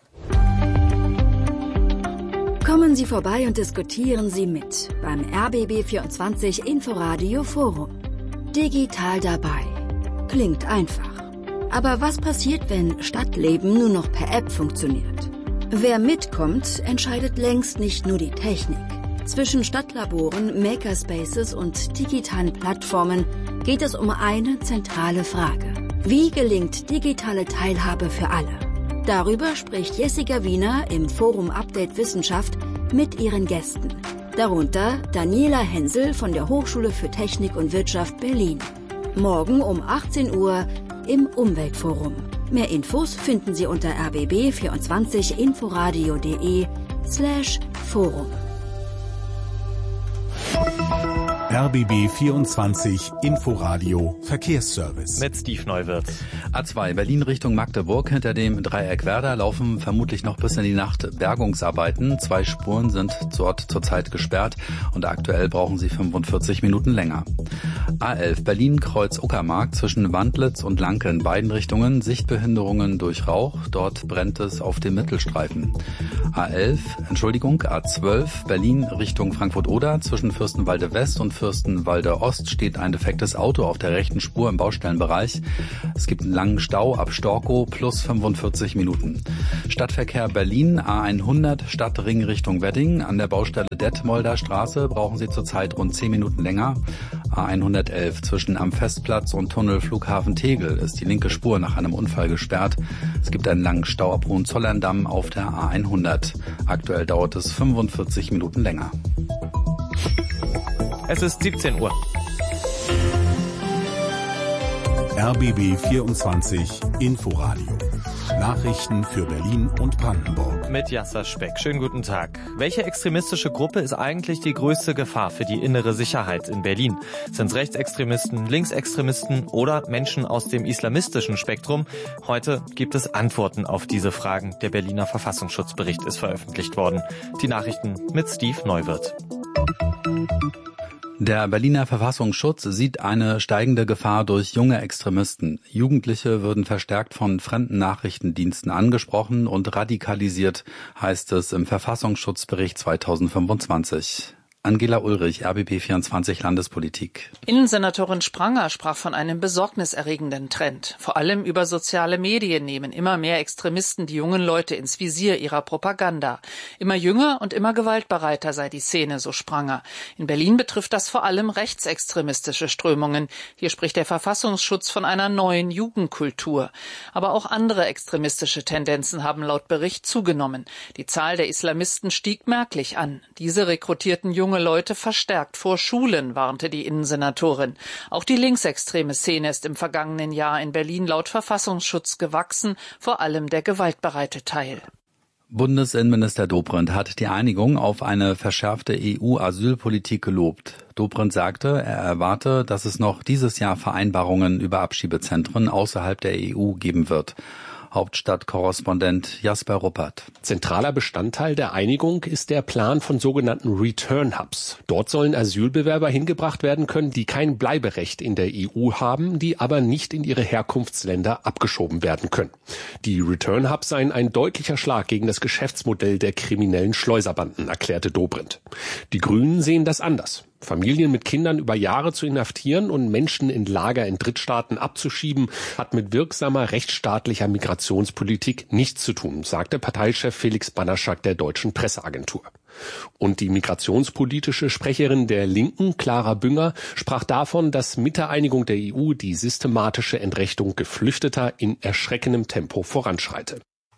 Kommen Sie vorbei und diskutieren Sie mit beim RBB 24 Inforadio Forum. Digital dabei. Klingt einfach. Aber was passiert, wenn Stadtleben nur noch per App funktioniert? Wer mitkommt, entscheidet längst nicht nur die Technik. Zwischen Stadtlaboren, Makerspaces und digitalen Plattformen geht es um eine zentrale Frage. Wie gelingt digitale Teilhabe für alle? Darüber spricht Jessica Wiener im Forum Update Wissenschaft mit ihren Gästen. Darunter Daniela Hensel von der Hochschule für Technik und Wirtschaft Berlin. Morgen um 18 Uhr im Umweltforum. Mehr Infos finden Sie unter rbb24inforadio.de/Forum. RBB 24 Inforadio Verkehrsservice. Mit Steve Neuwirth. A2 Berlin Richtung Magdeburg. Hinter dem Dreieck Werder laufen vermutlich noch bis in die Nacht Bergungsarbeiten. 2 Spuren sind dort zurzeit gesperrt und aktuell brauchen sie 45 Minuten länger. A11 Berlin Kreuz Uckermark zwischen Wandlitz und Lanke in beiden Richtungen. Sichtbehinderungen durch Rauch. Dort brennt es auf dem Mittelstreifen. A12 Berlin Richtung Frankfurt-Oder zwischen Fürstenwalde West und Fürstenwalde Ost steht ein defektes Auto auf der rechten Spur im Baustellenbereich. Es gibt einen langen Stau ab Storkow plus 45 Minuten. Stadtverkehr Berlin A100 Stadtring Richtung Wedding. An der Baustelle Detmolder Straße brauchen Sie zurzeit rund 10 Minuten länger. A111 zwischen am Festplatz und Tunnel Flughafen Tegel ist die linke Spur nach einem Unfall gesperrt. Es gibt einen langen Stau ab Hohenzollern-Damm auf der A100. Aktuell dauert es 45 Minuten länger. Es ist 17 Uhr. RBB 24 Inforadio. Nachrichten für Berlin und Brandenburg. Mit Yasser Speck. Schönen guten Tag. Welche extremistische Gruppe ist eigentlich die größte Gefahr für die innere Sicherheit in Berlin? Sind es Rechtsextremisten, Linksextremisten oder Menschen aus dem islamistischen Spektrum? Heute gibt es Antworten auf diese Fragen. Der Berliner Verfassungsschutzbericht ist veröffentlicht worden. Die Nachrichten mit Steve Neuwirth. Der Berliner Verfassungsschutz sieht eine steigende Gefahr durch junge Extremisten. Jugendliche würden verstärkt von fremden Nachrichtendiensten angesprochen und radikalisiert, heißt es im Verfassungsschutzbericht 2025. Angela Ulrich, RBB24 Landespolitik. Innensenatorin Spranger sprach von einem besorgniserregenden Trend. Vor allem über soziale Medien nehmen immer mehr Extremisten die jungen Leute ins Visier ihrer Propaganda. Immer jünger und immer gewaltbereiter sei die Szene, so Spranger. In Berlin betrifft das vor allem rechtsextremistische Strömungen. Hier spricht der Verfassungsschutz von einer neuen Jugendkultur. Aber auch andere extremistische Tendenzen haben laut Bericht zugenommen. Die Zahl der Islamisten stieg merklich an. Diese rekrutierten junge Leute verstärkt vor Schulen, warnte die Innensenatorin. Auch die linksextreme Szene ist im vergangenen Jahr in Berlin laut Verfassungsschutz gewachsen, vor allem der gewaltbereite Teil. Bundesinnenminister Dobrindt hat die Einigung auf eine verschärfte EU-Asylpolitik gelobt. Dobrindt sagte, er erwarte, dass es noch dieses Jahr Vereinbarungen über Abschiebezentren außerhalb der EU geben wird. Hauptstadtkorrespondent Jasper Ruppert. Zentraler Bestandteil der Einigung ist der Plan von sogenannten Return Hubs. Dort sollen Asylbewerber hingebracht werden können, die kein Bleiberecht in der EU haben, die aber nicht in ihre Herkunftsländer abgeschoben werden können. Die Return Hubs seien ein deutlicher Schlag gegen das Geschäftsmodell der kriminellen Schleuserbanden, erklärte Dobrindt. Die Grünen sehen das anders. Familien mit Kindern über Jahre zu inhaftieren und Menschen in Lager in Drittstaaten abzuschieben, hat mit wirksamer rechtsstaatlicher Migrationspolitik nichts zu tun, sagte Parteichef Felix Banaschak der Deutschen Presseagentur. Und die migrationspolitische Sprecherin der Linken, Clara Bünger, sprach davon, dass mit der Einigung der EU die systematische Entrechtung Geflüchteter in erschreckendem Tempo voranschreite.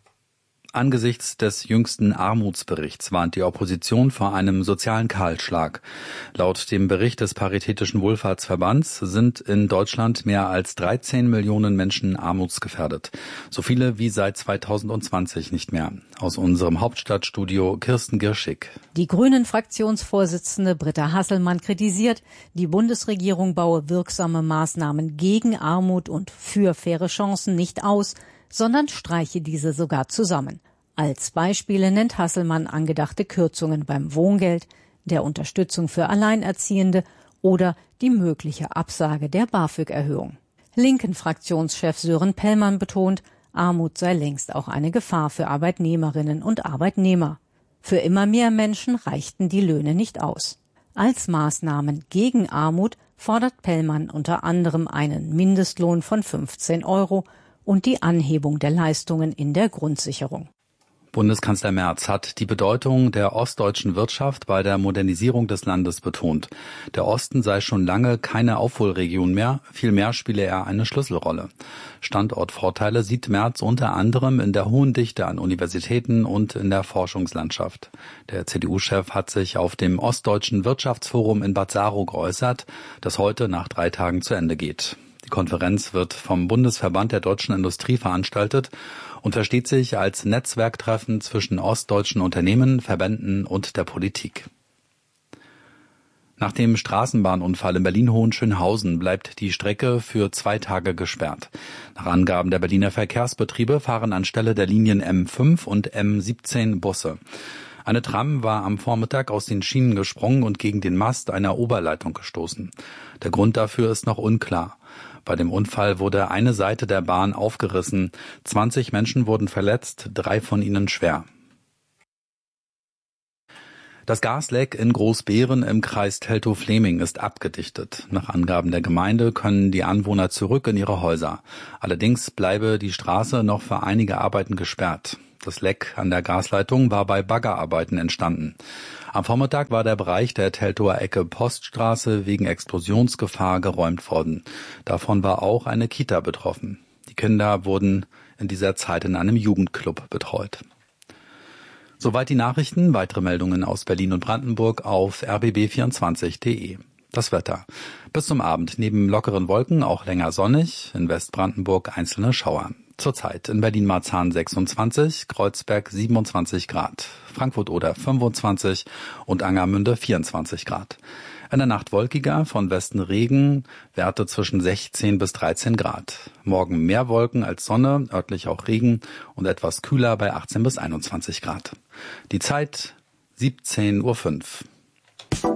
Angesichts des jüngsten Armutsberichts warnt die Opposition vor einem sozialen Kahlschlag. Laut dem Bericht des Paritätischen Wohlfahrtsverbands sind in Deutschland mehr als 13 Millionen Menschen armutsgefährdet. So viele wie seit 2020 nicht mehr. Aus unserem Hauptstadtstudio Kirsten Girschig. Die Grünen-Fraktionsvorsitzende Britta Hasselmann kritisiert, die Bundesregierung baue wirksame Maßnahmen gegen Armut und für faire Chancen nicht aus, sondern streiche diese sogar zusammen. Als Beispiele nennt Hasselmann angedachte Kürzungen beim Wohngeld, der Unterstützung für Alleinerziehende oder die mögliche Absage der BAföG-Erhöhung. Linken-Fraktionschef Sören Pellmann betont, Armut sei längst auch eine Gefahr für Arbeitnehmerinnen und Arbeitnehmer. Für immer mehr Menschen reichten die Löhne nicht aus. Als Maßnahmen gegen Armut fordert Pellmann unter anderem einen Mindestlohn von 15 € und die Anhebung der Leistungen in der Grundsicherung. Bundeskanzler Merz hat die Bedeutung der ostdeutschen Wirtschaft bei der Modernisierung des Landes betont. Der Osten sei schon lange keine Aufholregion mehr, vielmehr spiele er eine Schlüsselrolle. Standortvorteile sieht Merz unter anderem in der hohen Dichte an Universitäten und in der Forschungslandschaft. Der CDU-Chef hat sich auf dem Ostdeutschen Wirtschaftsforum in Bad Saro geäußert, das heute nach 3 Tagen zu Ende geht. Die Konferenz wird vom Bundesverband der deutschen Industrie veranstaltet und versteht sich als Netzwerktreffen zwischen ostdeutschen Unternehmen, Verbänden und der Politik. Nach dem Straßenbahnunfall in Berlin-Hohenschönhausen bleibt die Strecke für 2 Tage gesperrt. Nach Angaben der Berliner Verkehrsbetriebe fahren anstelle der Linien M5 und M17 Busse. Eine Tram war am Vormittag aus den Schienen gesprungen und gegen den Mast einer Oberleitung gestoßen. Der Grund dafür ist noch unklar. Bei dem Unfall wurde eine Seite der Bahn aufgerissen. 20 Menschen wurden verletzt, 3 von ihnen schwer. Das Gasleck in Großbeeren im Kreis Teltow-Fläming ist abgedichtet. Nach Angaben der Gemeinde können die Anwohner zurück in ihre Häuser. Allerdings bleibe die Straße noch für einige Arbeiten gesperrt. Das Leck an der Gasleitung war bei Baggerarbeiten entstanden. Am Vormittag war der Bereich der Teltower Ecke Poststraße wegen Explosionsgefahr geräumt worden. Davon war auch eine Kita betroffen. Die Kinder wurden in dieser Zeit in einem Jugendclub betreut. Soweit die Nachrichten. Weitere Meldungen aus Berlin und Brandenburg auf rbb24.de. Das Wetter. Bis zum Abend neben lockeren Wolken auch länger sonnig, in Westbrandenburg einzelne Schauer. Zurzeit in Berlin-Marzahn 26, Kreuzberg 27 Grad, Frankfurt-Oder 25 und Angermünde 24 Grad. In der Nacht wolkiger, von Westen Regen, Werte zwischen 16 bis 13 Grad. Morgen mehr Wolken als Sonne, örtlich auch Regen und etwas kühler bei 18 bis 21 Grad. Die Zeit 17:05 Uhr.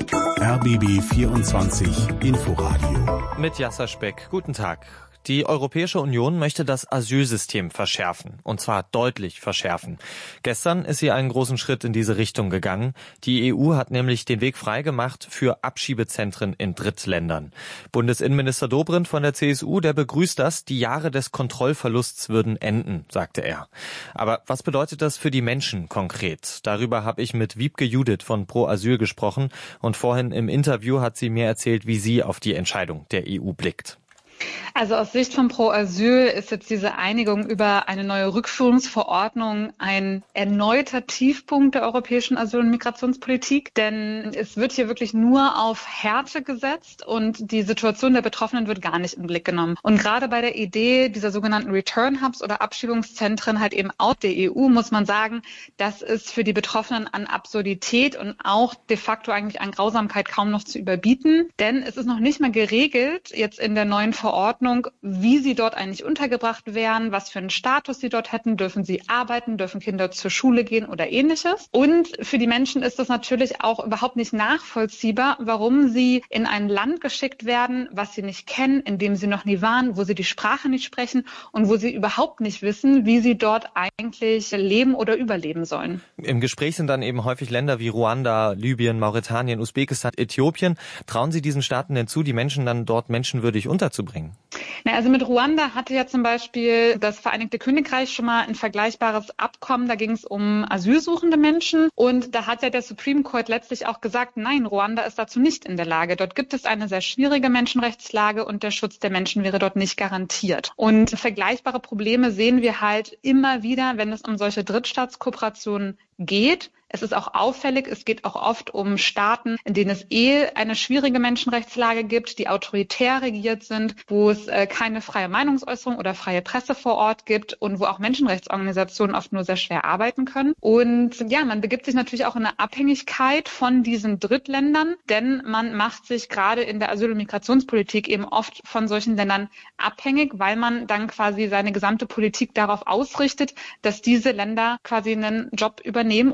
RBB 24 Inforadio. Mit Jasser Speck. Guten Tag. Die Europäische Union möchte das Asylsystem verschärfen, und zwar deutlich verschärfen. Gestern ist sie einen großen Schritt in diese Richtung gegangen. Die EU hat nämlich den Weg freigemacht für Abschiebezentren in Drittländern. Bundesinnenminister Dobrindt von der CSU, der begrüßt das. Die Jahre des Kontrollverlusts würden enden, sagte er. Aber was bedeutet das für die Menschen konkret? Darüber habe ich mit Wiebke Judith von Pro Asyl gesprochen und vorhin im Interview hat sie mir erzählt, wie sie auf die Entscheidung der EU blickt. Also aus Sicht von Pro Asyl ist jetzt diese Einigung über eine neue Rückführungsverordnung ein erneuter Tiefpunkt der europäischen Asyl- und Migrationspolitik, denn es wird hier wirklich nur auf Härte gesetzt und die Situation der Betroffenen wird gar nicht in den Blick genommen. Und gerade bei der Idee dieser sogenannten Return Hubs oder Abschiebungszentren halt eben aus der EU muss man sagen, das ist für die Betroffenen an Absurdität und auch de facto eigentlich an Grausamkeit kaum noch zu überbieten, denn es ist noch nicht mal geregelt jetzt in der neuen Verordnung, wie sie dort eigentlich untergebracht werden, was für einen Status sie dort hätten, dürfen sie arbeiten, dürfen Kinder zur Schule gehen oder ähnliches. Und für die Menschen ist das natürlich auch überhaupt nicht nachvollziehbar, warum sie in ein Land geschickt werden, was sie nicht kennen, in dem sie noch nie waren, wo sie die Sprache nicht sprechen und wo sie überhaupt nicht wissen, wie sie dort eigentlich leben oder überleben sollen. Im Gespräch sind dann eben häufig Länder wie Ruanda, Libyen, Mauretanien, Usbekistan, Äthiopien. Trauen Sie diesen Staaten denn zu, die Menschen dann dort menschenwürdig unterzubringen? Also mit Ruanda hatte ja zum Beispiel das Vereinigte Königreich schon mal ein vergleichbares Abkommen. Da ging es um asylsuchende Menschen. Und da hat ja der Supreme Court letztlich auch gesagt, nein, Ruanda ist dazu nicht in der Lage. Dort gibt es eine sehr schwierige Menschenrechtslage und der Schutz der Menschen wäre dort nicht garantiert. Und vergleichbare Probleme sehen wir halt immer wieder, wenn es um solche Drittstaatskooperationen geht. Es ist auch auffällig, es geht auch oft um Staaten, in denen es eine schwierige Menschenrechtslage gibt, die autoritär regiert sind, wo es keine freie Meinungsäußerung oder freie Presse vor Ort gibt und wo auch Menschenrechtsorganisationen oft nur sehr schwer arbeiten können. Und ja, man begibt sich natürlich auch in eine Abhängigkeit von diesen Drittländern, denn man macht sich gerade in der Asyl- und Migrationspolitik eben oft von solchen Ländern abhängig, weil man dann quasi seine gesamte Politik darauf ausrichtet, dass diese Länder quasi einen Job übernehmen und dafür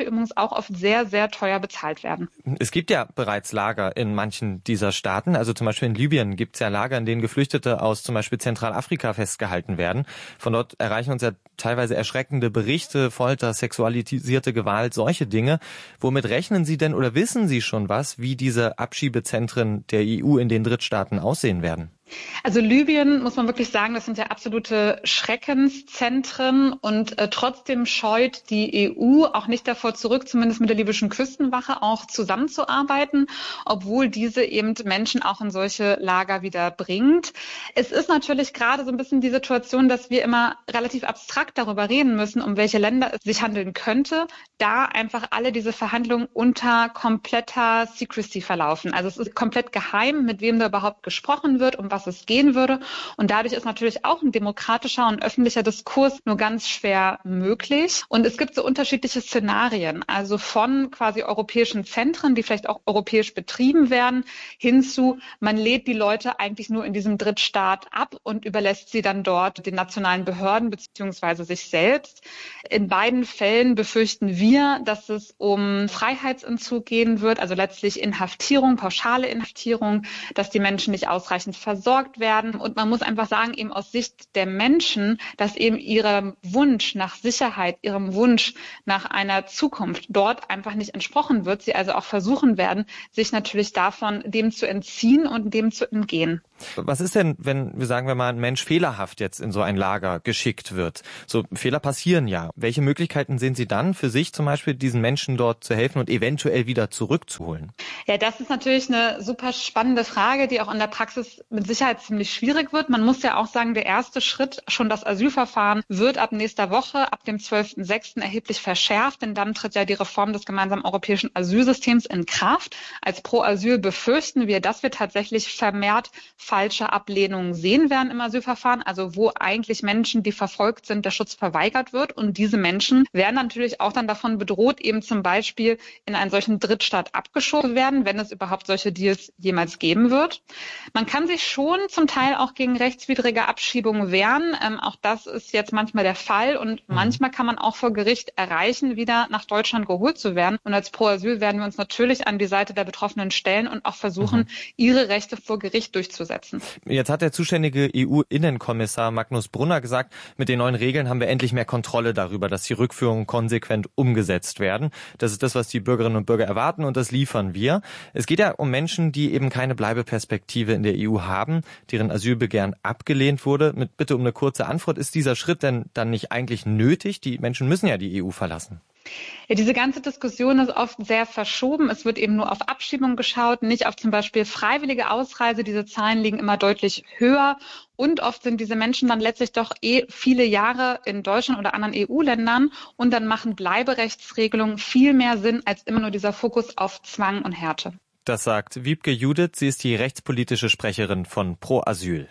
übrigens auch oft sehr, sehr teuer bezahlt werden. Es gibt ja bereits Lager in manchen dieser Staaten. Also zum Beispiel in Libyen gibt es ja Lager, in denen Geflüchtete aus zum Beispiel Zentralafrika festgehalten werden. Von dort erreichen uns ja teilweise erschreckende Berichte, Folter, sexualisierte Gewalt, solche Dinge. Womit rechnen Sie denn oder wissen Sie schon was, wie diese Abschiebezentren der EU in den Drittstaaten aussehen werden? Also Libyen, muss man wirklich sagen, das sind ja absolute Schreckenszentren und trotzdem scheut die EU auch nicht davor zurück, zumindest mit der libyschen Küstenwache auch zusammenzuarbeiten, obwohl diese eben Menschen auch in solche Lager wieder bringt. Es ist natürlich gerade so ein bisschen die Situation, dass wir immer relativ abstrakt darüber reden müssen, um welche Länder es sich handeln könnte, da einfach alle diese Verhandlungen unter kompletter Secrecy verlaufen. Also es ist komplett geheim, mit wem da überhaupt gesprochen wird, um was es gehen würde. Und dadurch ist natürlich auch ein demokratischer und öffentlicher Diskurs nur ganz schwer möglich. Und es gibt so unterschiedliche Szenarien, also von quasi europäischen Zentren, die vielleicht auch europäisch betrieben werden, hin zu, man lädt die Leute eigentlich nur in diesem Drittstaat ab und überlässt sie dann dort den nationalen Behörden beziehungsweise sich selbst. In beiden Fällen befürchten wir, dass es um Freiheitsentzug gehen wird, also letztlich Inhaftierung, pauschale Inhaftierung, dass die Menschen nicht ausreichend versorgt werden. Und man muss einfach sagen, eben aus Sicht der Menschen, dass eben ihrem Wunsch nach Sicherheit, ihrem Wunsch nach einer Zukunft dort einfach nicht entsprochen wird. Sie also auch versuchen werden, sich natürlich davon dem zu entziehen und dem zu entgehen. Was ist denn, wenn wir sagen, wenn mal ein Mensch fehlerhaft jetzt in so ein Lager geschickt wird? So Fehler passieren ja. Welche Möglichkeiten sehen Sie dann für sich zum Beispiel, diesen Menschen dort zu helfen und eventuell wieder zurückzuholen? Ja, das ist natürlich eine super spannende Frage, die auch in der Praxis mit Sicherheit ziemlich schwierig wird. Man muss ja auch sagen, der erste Schritt, schon das Asylverfahren, wird ab nächster Woche, ab dem 12.06. erheblich verschärft, denn dann tritt ja die Reform des gemeinsamen europäischen Asylsystems in Kraft. Als Pro Asyl befürchten wir, dass wir tatsächlich vermehrt falsche Ablehnungen sehen werden im Asylverfahren, also wo eigentlich Menschen, die verfolgt sind, der Schutz verweigert wird. Und diese Menschen werden natürlich auch dann davon bedroht, eben zum Beispiel in einen solchen Drittstaat abgeschoben werden, wenn es überhaupt solche Deals jemals geben wird. Man kann sich schon zum Teil auch gegen rechtswidrige Abschiebungen wehren. Auch das ist jetzt manchmal der Fall. Und manchmal kann man auch vor Gericht erreichen, wieder nach Deutschland geholt zu werden. Und als Pro Asyl werden wir uns natürlich an die Seite der Betroffenen stellen und auch versuchen, ihre Rechte vor Gericht durchzusetzen. Jetzt hat der zuständige EU-Innenkommissar Magnus Brunner gesagt, mit den neuen Regeln haben wir endlich mehr Kontrolle darüber, dass die Rückführungen konsequent umgesetzt werden. Das ist das, was die Bürgerinnen und Bürger erwarten und das liefern wir. Es geht ja um Menschen, die eben keine Bleibeperspektive in der EU haben, deren Asylbegehren abgelehnt wurde. Mit Bitte um eine kurze Antwort, ist dieser Schritt denn dann nicht eigentlich nötig? Die Menschen müssen ja die EU verlassen. Ja, diese ganze Diskussion ist oft sehr verschoben. Es wird eben nur auf Abschiebung geschaut, nicht auf zum Beispiel freiwillige Ausreise. Diese Zahlen liegen immer deutlich höher. Und oft sind diese Menschen dann letztlich doch viele Jahre in Deutschland oder anderen EU-Ländern. Und dann machen Bleiberechtsregelungen viel mehr Sinn als immer nur dieser Fokus auf Zwang und Härte. Das sagt Wiebke Judith. Sie ist die rechtspolitische Sprecherin von Pro Asyl.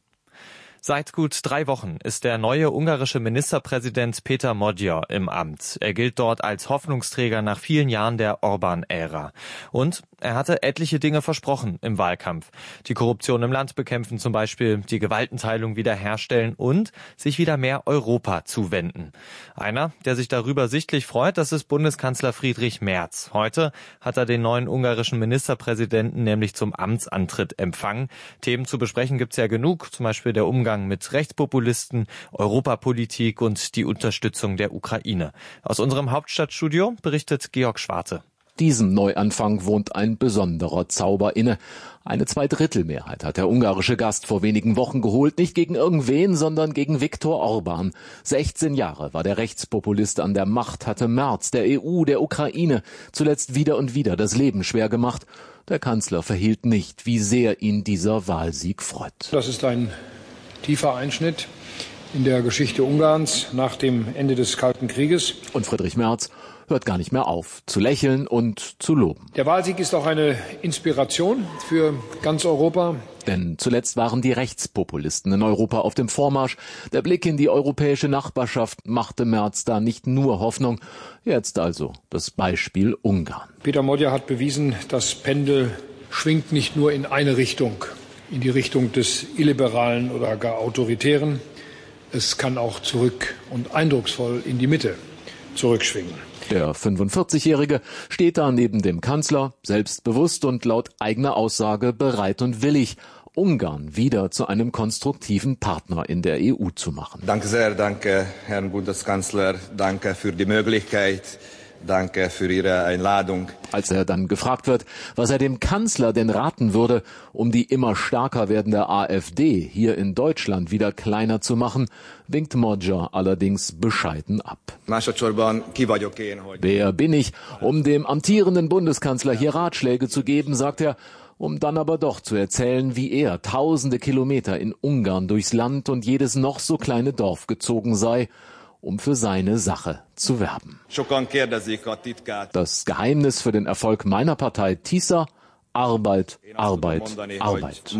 Seit gut 3 Wochen ist der neue ungarische Ministerpräsident Péter Magyar im Amt. Er gilt dort als Hoffnungsträger nach vielen Jahren der Orbán-Ära. Und er hatte etliche Dinge versprochen im Wahlkampf. Die Korruption im Land bekämpfen zum Beispiel, die Gewaltenteilung wiederherstellen und sich wieder mehr Europa zuwenden. Einer, der sich darüber sichtlich freut, das ist Bundeskanzler Friedrich Merz. Heute hat er den neuen ungarischen Ministerpräsidenten nämlich zum Amtsantritt empfangen. Themen zu besprechen gibt's ja genug, zum Beispiel der Umgang mit Rechtspopulisten, Europapolitik und die Unterstützung der Ukraine. Aus unserem Hauptstadtstudio berichtet Georg Schwarte. Diesem Neuanfang wohnt ein besonderer Zauber inne. Eine Zweidrittelmehrheit hat der ungarische Gast vor wenigen Wochen geholt, nicht gegen irgendwen, sondern gegen Viktor Orbán. 16 Jahre war der Rechtspopulist an der Macht, hatte Merz, der EU, der Ukraine zuletzt wieder und wieder das Leben schwer gemacht. Der Kanzler verhehlt nicht, wie sehr ihn dieser Wahlsieg freut. Das ist ein tiefer Einschnitt in der Geschichte Ungarns nach dem Ende des Kalten Krieges. Und Friedrich Merz hört gar nicht mehr auf, zu lächeln und zu loben. Der Wahlsieg ist auch eine Inspiration für ganz Europa. Denn zuletzt waren die Rechtspopulisten in Europa auf dem Vormarsch. Der Blick in die europäische Nachbarschaft machte Merz da nicht nur Hoffnung. Jetzt also das Beispiel Ungarn. Péter Magyar hat bewiesen, das Pendel schwingt nicht nur in eine Richtung, in die Richtung des Illiberalen oder gar Autoritären. Es kann auch zurück und eindrucksvoll in die Mitte zurückschwingen. Der 45-Jährige steht da neben dem Kanzler, selbstbewusst und laut eigener Aussage bereit und willig, Ungarn wieder zu einem konstruktiven Partner in der EU zu machen. Danke sehr, danke Herrn Bundeskanzler, danke für die Möglichkeit. Danke für Ihre Einladung. Als er dann gefragt wird, was er dem Kanzler denn raten würde, um die immer stärker werdende AfD hier in Deutschland wieder kleiner zu machen, winkt Magyar allerdings bescheiden ab. Wer bin ich, um dem amtierenden Bundeskanzler hier Ratschläge zu geben, sagt er, um dann aber doch zu erzählen, wie er tausende Kilometer in Ungarn durchs Land und jedes noch so kleine Dorf gezogen sei, um für seine Sache zu werben. Das Geheimnis für den Erfolg meiner Partei TISA: Arbeit, Arbeit, Arbeit.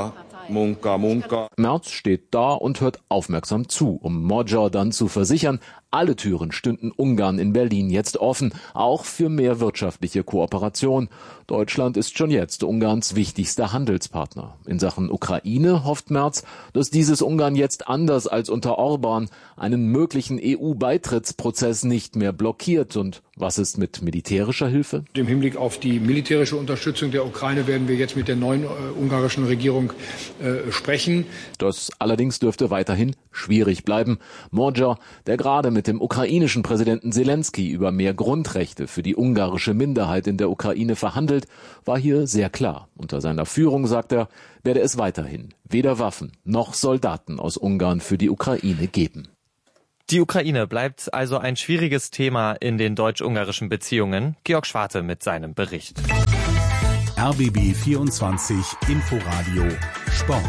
Merz steht da und hört aufmerksam zu, um Magyar dann zu versichern, alle Türen stünden Ungarn in Berlin jetzt offen, auch für mehr wirtschaftliche Kooperation. Deutschland ist schon jetzt Ungarns wichtigster Handelspartner. In Sachen Ukraine hofft Merz, dass dieses Ungarn jetzt anders als unter Orban einen möglichen EU-Beitrittsprozess nicht mehr blockiert. Und was ist mit militärischer Hilfe? Im Hinblick auf die militärische Unterstützung der Ukraine werden wir jetzt mit der neuen ungarischen Regierung sprechen. Das allerdings dürfte weiterhin schwierig bleiben. Magyar, der gerade mit dem ukrainischen Präsidenten Selensky über mehr Grundrechte für die ungarische Minderheit in der Ukraine verhandelt, war hier sehr klar. Unter seiner Führung, sagt er, werde es weiterhin weder Waffen noch Soldaten aus Ungarn für die Ukraine geben. Die Ukraine bleibt also ein schwieriges Thema in den deutsch-ungarischen Beziehungen. Georg Schwarte mit seinem Bericht. RBB 24 Inforadio Sport.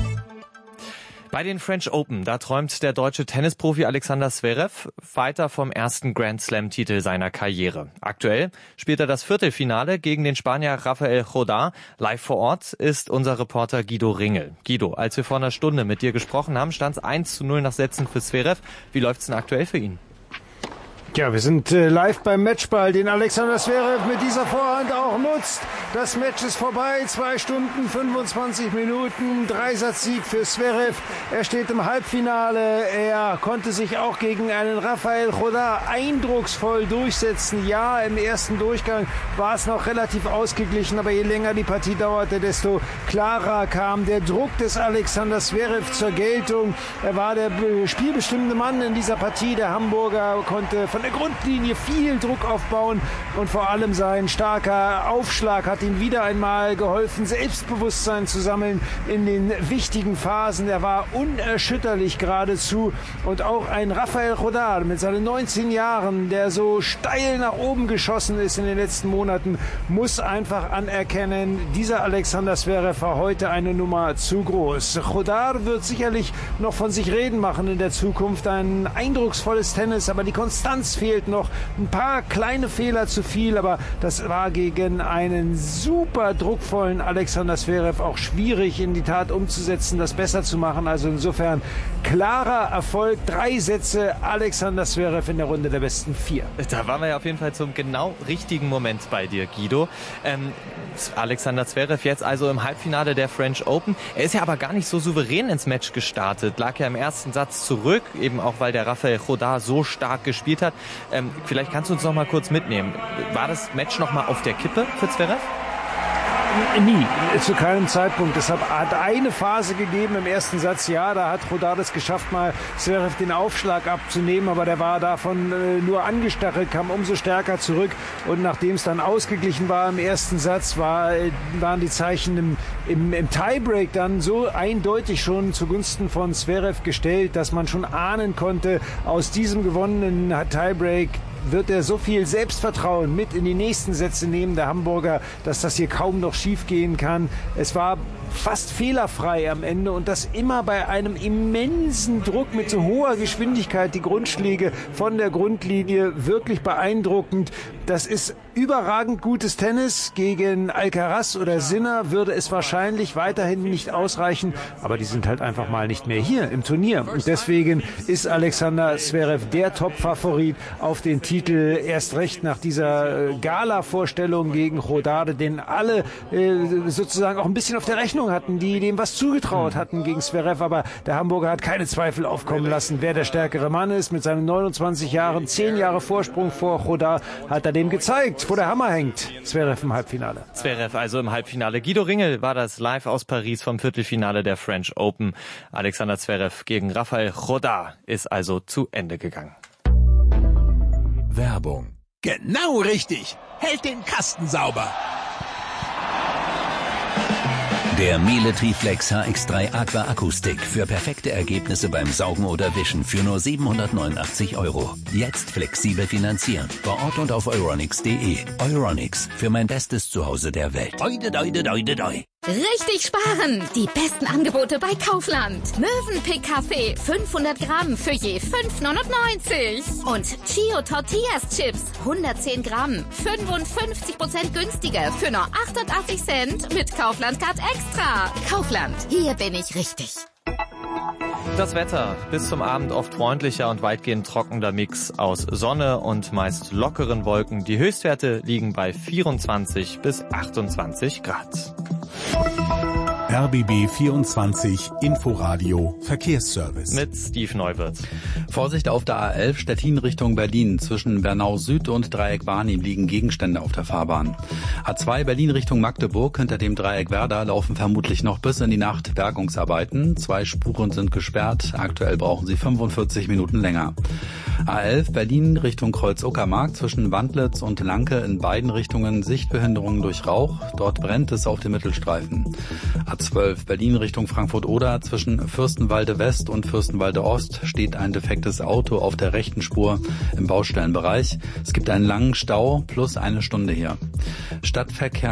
Bei den French Open, da träumt der deutsche Tennisprofi Alexander Zverev weiter vom ersten Grand-Slam-Titel seiner Karriere. Aktuell spielt er das Viertelfinale gegen den Spanier Rafael Jodá. Live vor Ort ist unser Reporter Guido Ringel. Guido, als wir vor einer Stunde mit dir gesprochen haben, stand es 1:0 nach Sätzen für Zverev. Wie läuft's denn aktuell für ihn? Ja, wir sind live beim Matchball, den Alexander Zverev mit dieser Vorhand auch nutzt. Das Match ist vorbei, 2 Stunden, 25 Minuten, Dreisatzsieg für Zverev. Er steht im Halbfinale, er konnte sich auch gegen einen Rafael Jodá eindrucksvoll durchsetzen. Ja, im ersten Durchgang war es noch relativ ausgeglichen, aber je länger die Partie dauerte, desto klarer kam der Druck des Alexander Zverev zur Geltung. Er war der spielbestimmende Mann in dieser Partie. Der Hamburger konnte von der Grundlinie viel Druck aufbauen und vor allem sein starker Aufschlag hat ihm wieder einmal geholfen, Selbstbewusstsein zu sammeln in den wichtigen Phasen. Er war unerschütterlich geradezu und auch ein Rafael Jodá mit seinen 19 Jahren, der so steil nach oben geschossen ist in den letzten Monaten, muss einfach anerkennen, dieser Alexander Zverev war heute eine Nummer zu groß. Jodá wird sicherlich noch von sich reden machen in der Zukunft. Ein eindrucksvolles Tennis, aber die Konstanz fehlt noch. Ein paar kleine Fehler zu viel, aber das war gegen einen super druckvollen Alexander Zverev auch schwierig in die Tat umzusetzen, das besser zu machen. Also insofern klarer Erfolg. 3 Sätze Alexander Zverev in der Runde der besten 4. Da waren wir ja auf jeden Fall zum genau richtigen Moment bei dir, Guido. Alexander Zverev jetzt also im Halbfinale der French Open. Er ist ja aber gar nicht so souverän ins Match gestartet. Lag ja im ersten Satz zurück, eben auch weil der Rafael Jodá so stark gespielt hat. Vielleicht kannst du uns noch mal kurz mitnehmen. War das Match noch mal auf der Kippe für Zverev? Nie, zu keinem Zeitpunkt. Deshalb hat eine Phase gegeben im ersten Satz, ja, da hat Jodá das geschafft, mal Zverev den Aufschlag abzunehmen, aber der war davon nur angestachelt, kam umso stärker zurück und nachdem es dann ausgeglichen war im ersten Satz, waren die Zeichen im Tiebreak dann so eindeutig schon zugunsten von Zverev gestellt, dass man schon ahnen konnte, aus diesem gewonnenen Tiebreak wird er so viel Selbstvertrauen mit in die nächsten Sätze nehmen, der Hamburger, dass das hier kaum noch schief gehen kann. Es war fast fehlerfrei am Ende und das immer bei einem immensen Druck mit so hoher Geschwindigkeit, die Grundschläge von der Grundlinie wirklich beeindruckend. Das ist überragend gutes Tennis. Gegen Alcaraz oder Sinner würde es wahrscheinlich weiterhin nicht ausreichen. Aber die sind halt einfach mal nicht mehr hier im Turnier. Und deswegen ist Alexander Zverev der Top-Favorit auf den Titel. Erst recht nach dieser Gala-Vorstellung gegen Rodade, den alle sozusagen auch ein bisschen auf der Rechnung hatten, die dem was zugetraut hatten gegen Zverev. Aber der Hamburger hat keine Zweifel aufkommen lassen, wer der stärkere Mann ist. Mit seinen 29 Jahren, 10 Jahre Vorsprung vor Rodade, hat er dem gezeigt, wo der Hammer hängt. Zverev im Halbfinale. Zverev also im Halbfinale. Guido Ringel war das live aus Paris vom Viertelfinale der French Open. Alexander Zverev gegen Rafael Rodade ist also zu Ende gegangen. Werbung. Genau richtig. Hält den Kasten sauber. Der Miele Triflex HX3 Aqua Akustik für perfekte Ergebnisse beim Saugen oder Wischen für nur 789 €. Jetzt flexibel finanzieren. Vor Ort und auf euronics.de. Euronics, für mein bestes Zuhause der Welt. Oide, doide, doide, doi. Richtig sparen! Die besten Angebote bei Kaufland. Mövenpick Kaffee 500 Gramm für je 5,99. Und Chio Tortillas Chips 110 Gramm 55% günstiger für nur 88 Cent mit Kaufland Card Extra. Kaufland, hier bin ich richtig. Das Wetter. Bis zum Abend oft freundlicher und weitgehend trockener Mix aus Sonne und meist lockeren Wolken. Die Höchstwerte liegen bei 24 bis 28 Grad. RBB 24 Inforadio Verkehrsservice. Mit Steve Neuwirth. Vorsicht auf der A11 Stettin Richtung Berlin. Zwischen Bernau Süd und Dreieck Barnim liegen Gegenstände auf der Fahrbahn. A2 Berlin Richtung Magdeburg. Hinter dem Dreieck Werder laufen vermutlich noch bis in die Nacht Bergungsarbeiten. 2 Spuren sind gesperrt. Aktuell brauchen sie 45 Minuten länger. A11 Berlin Richtung Kreuz-Uckermark. Zwischen Wandlitz und Lanke in beiden Richtungen Sichtbehinderungen durch Rauch. Dort brennt es auf dem Mittelstreifen. A12 Berlin Richtung Frankfurt-Oder. Zwischen Fürstenwalde West und Fürstenwalde Ost steht ein defektes Auto auf der rechten Spur im Baustellenbereich. Es gibt einen langen Stau plus eine Stunde hier. Stadtverkehr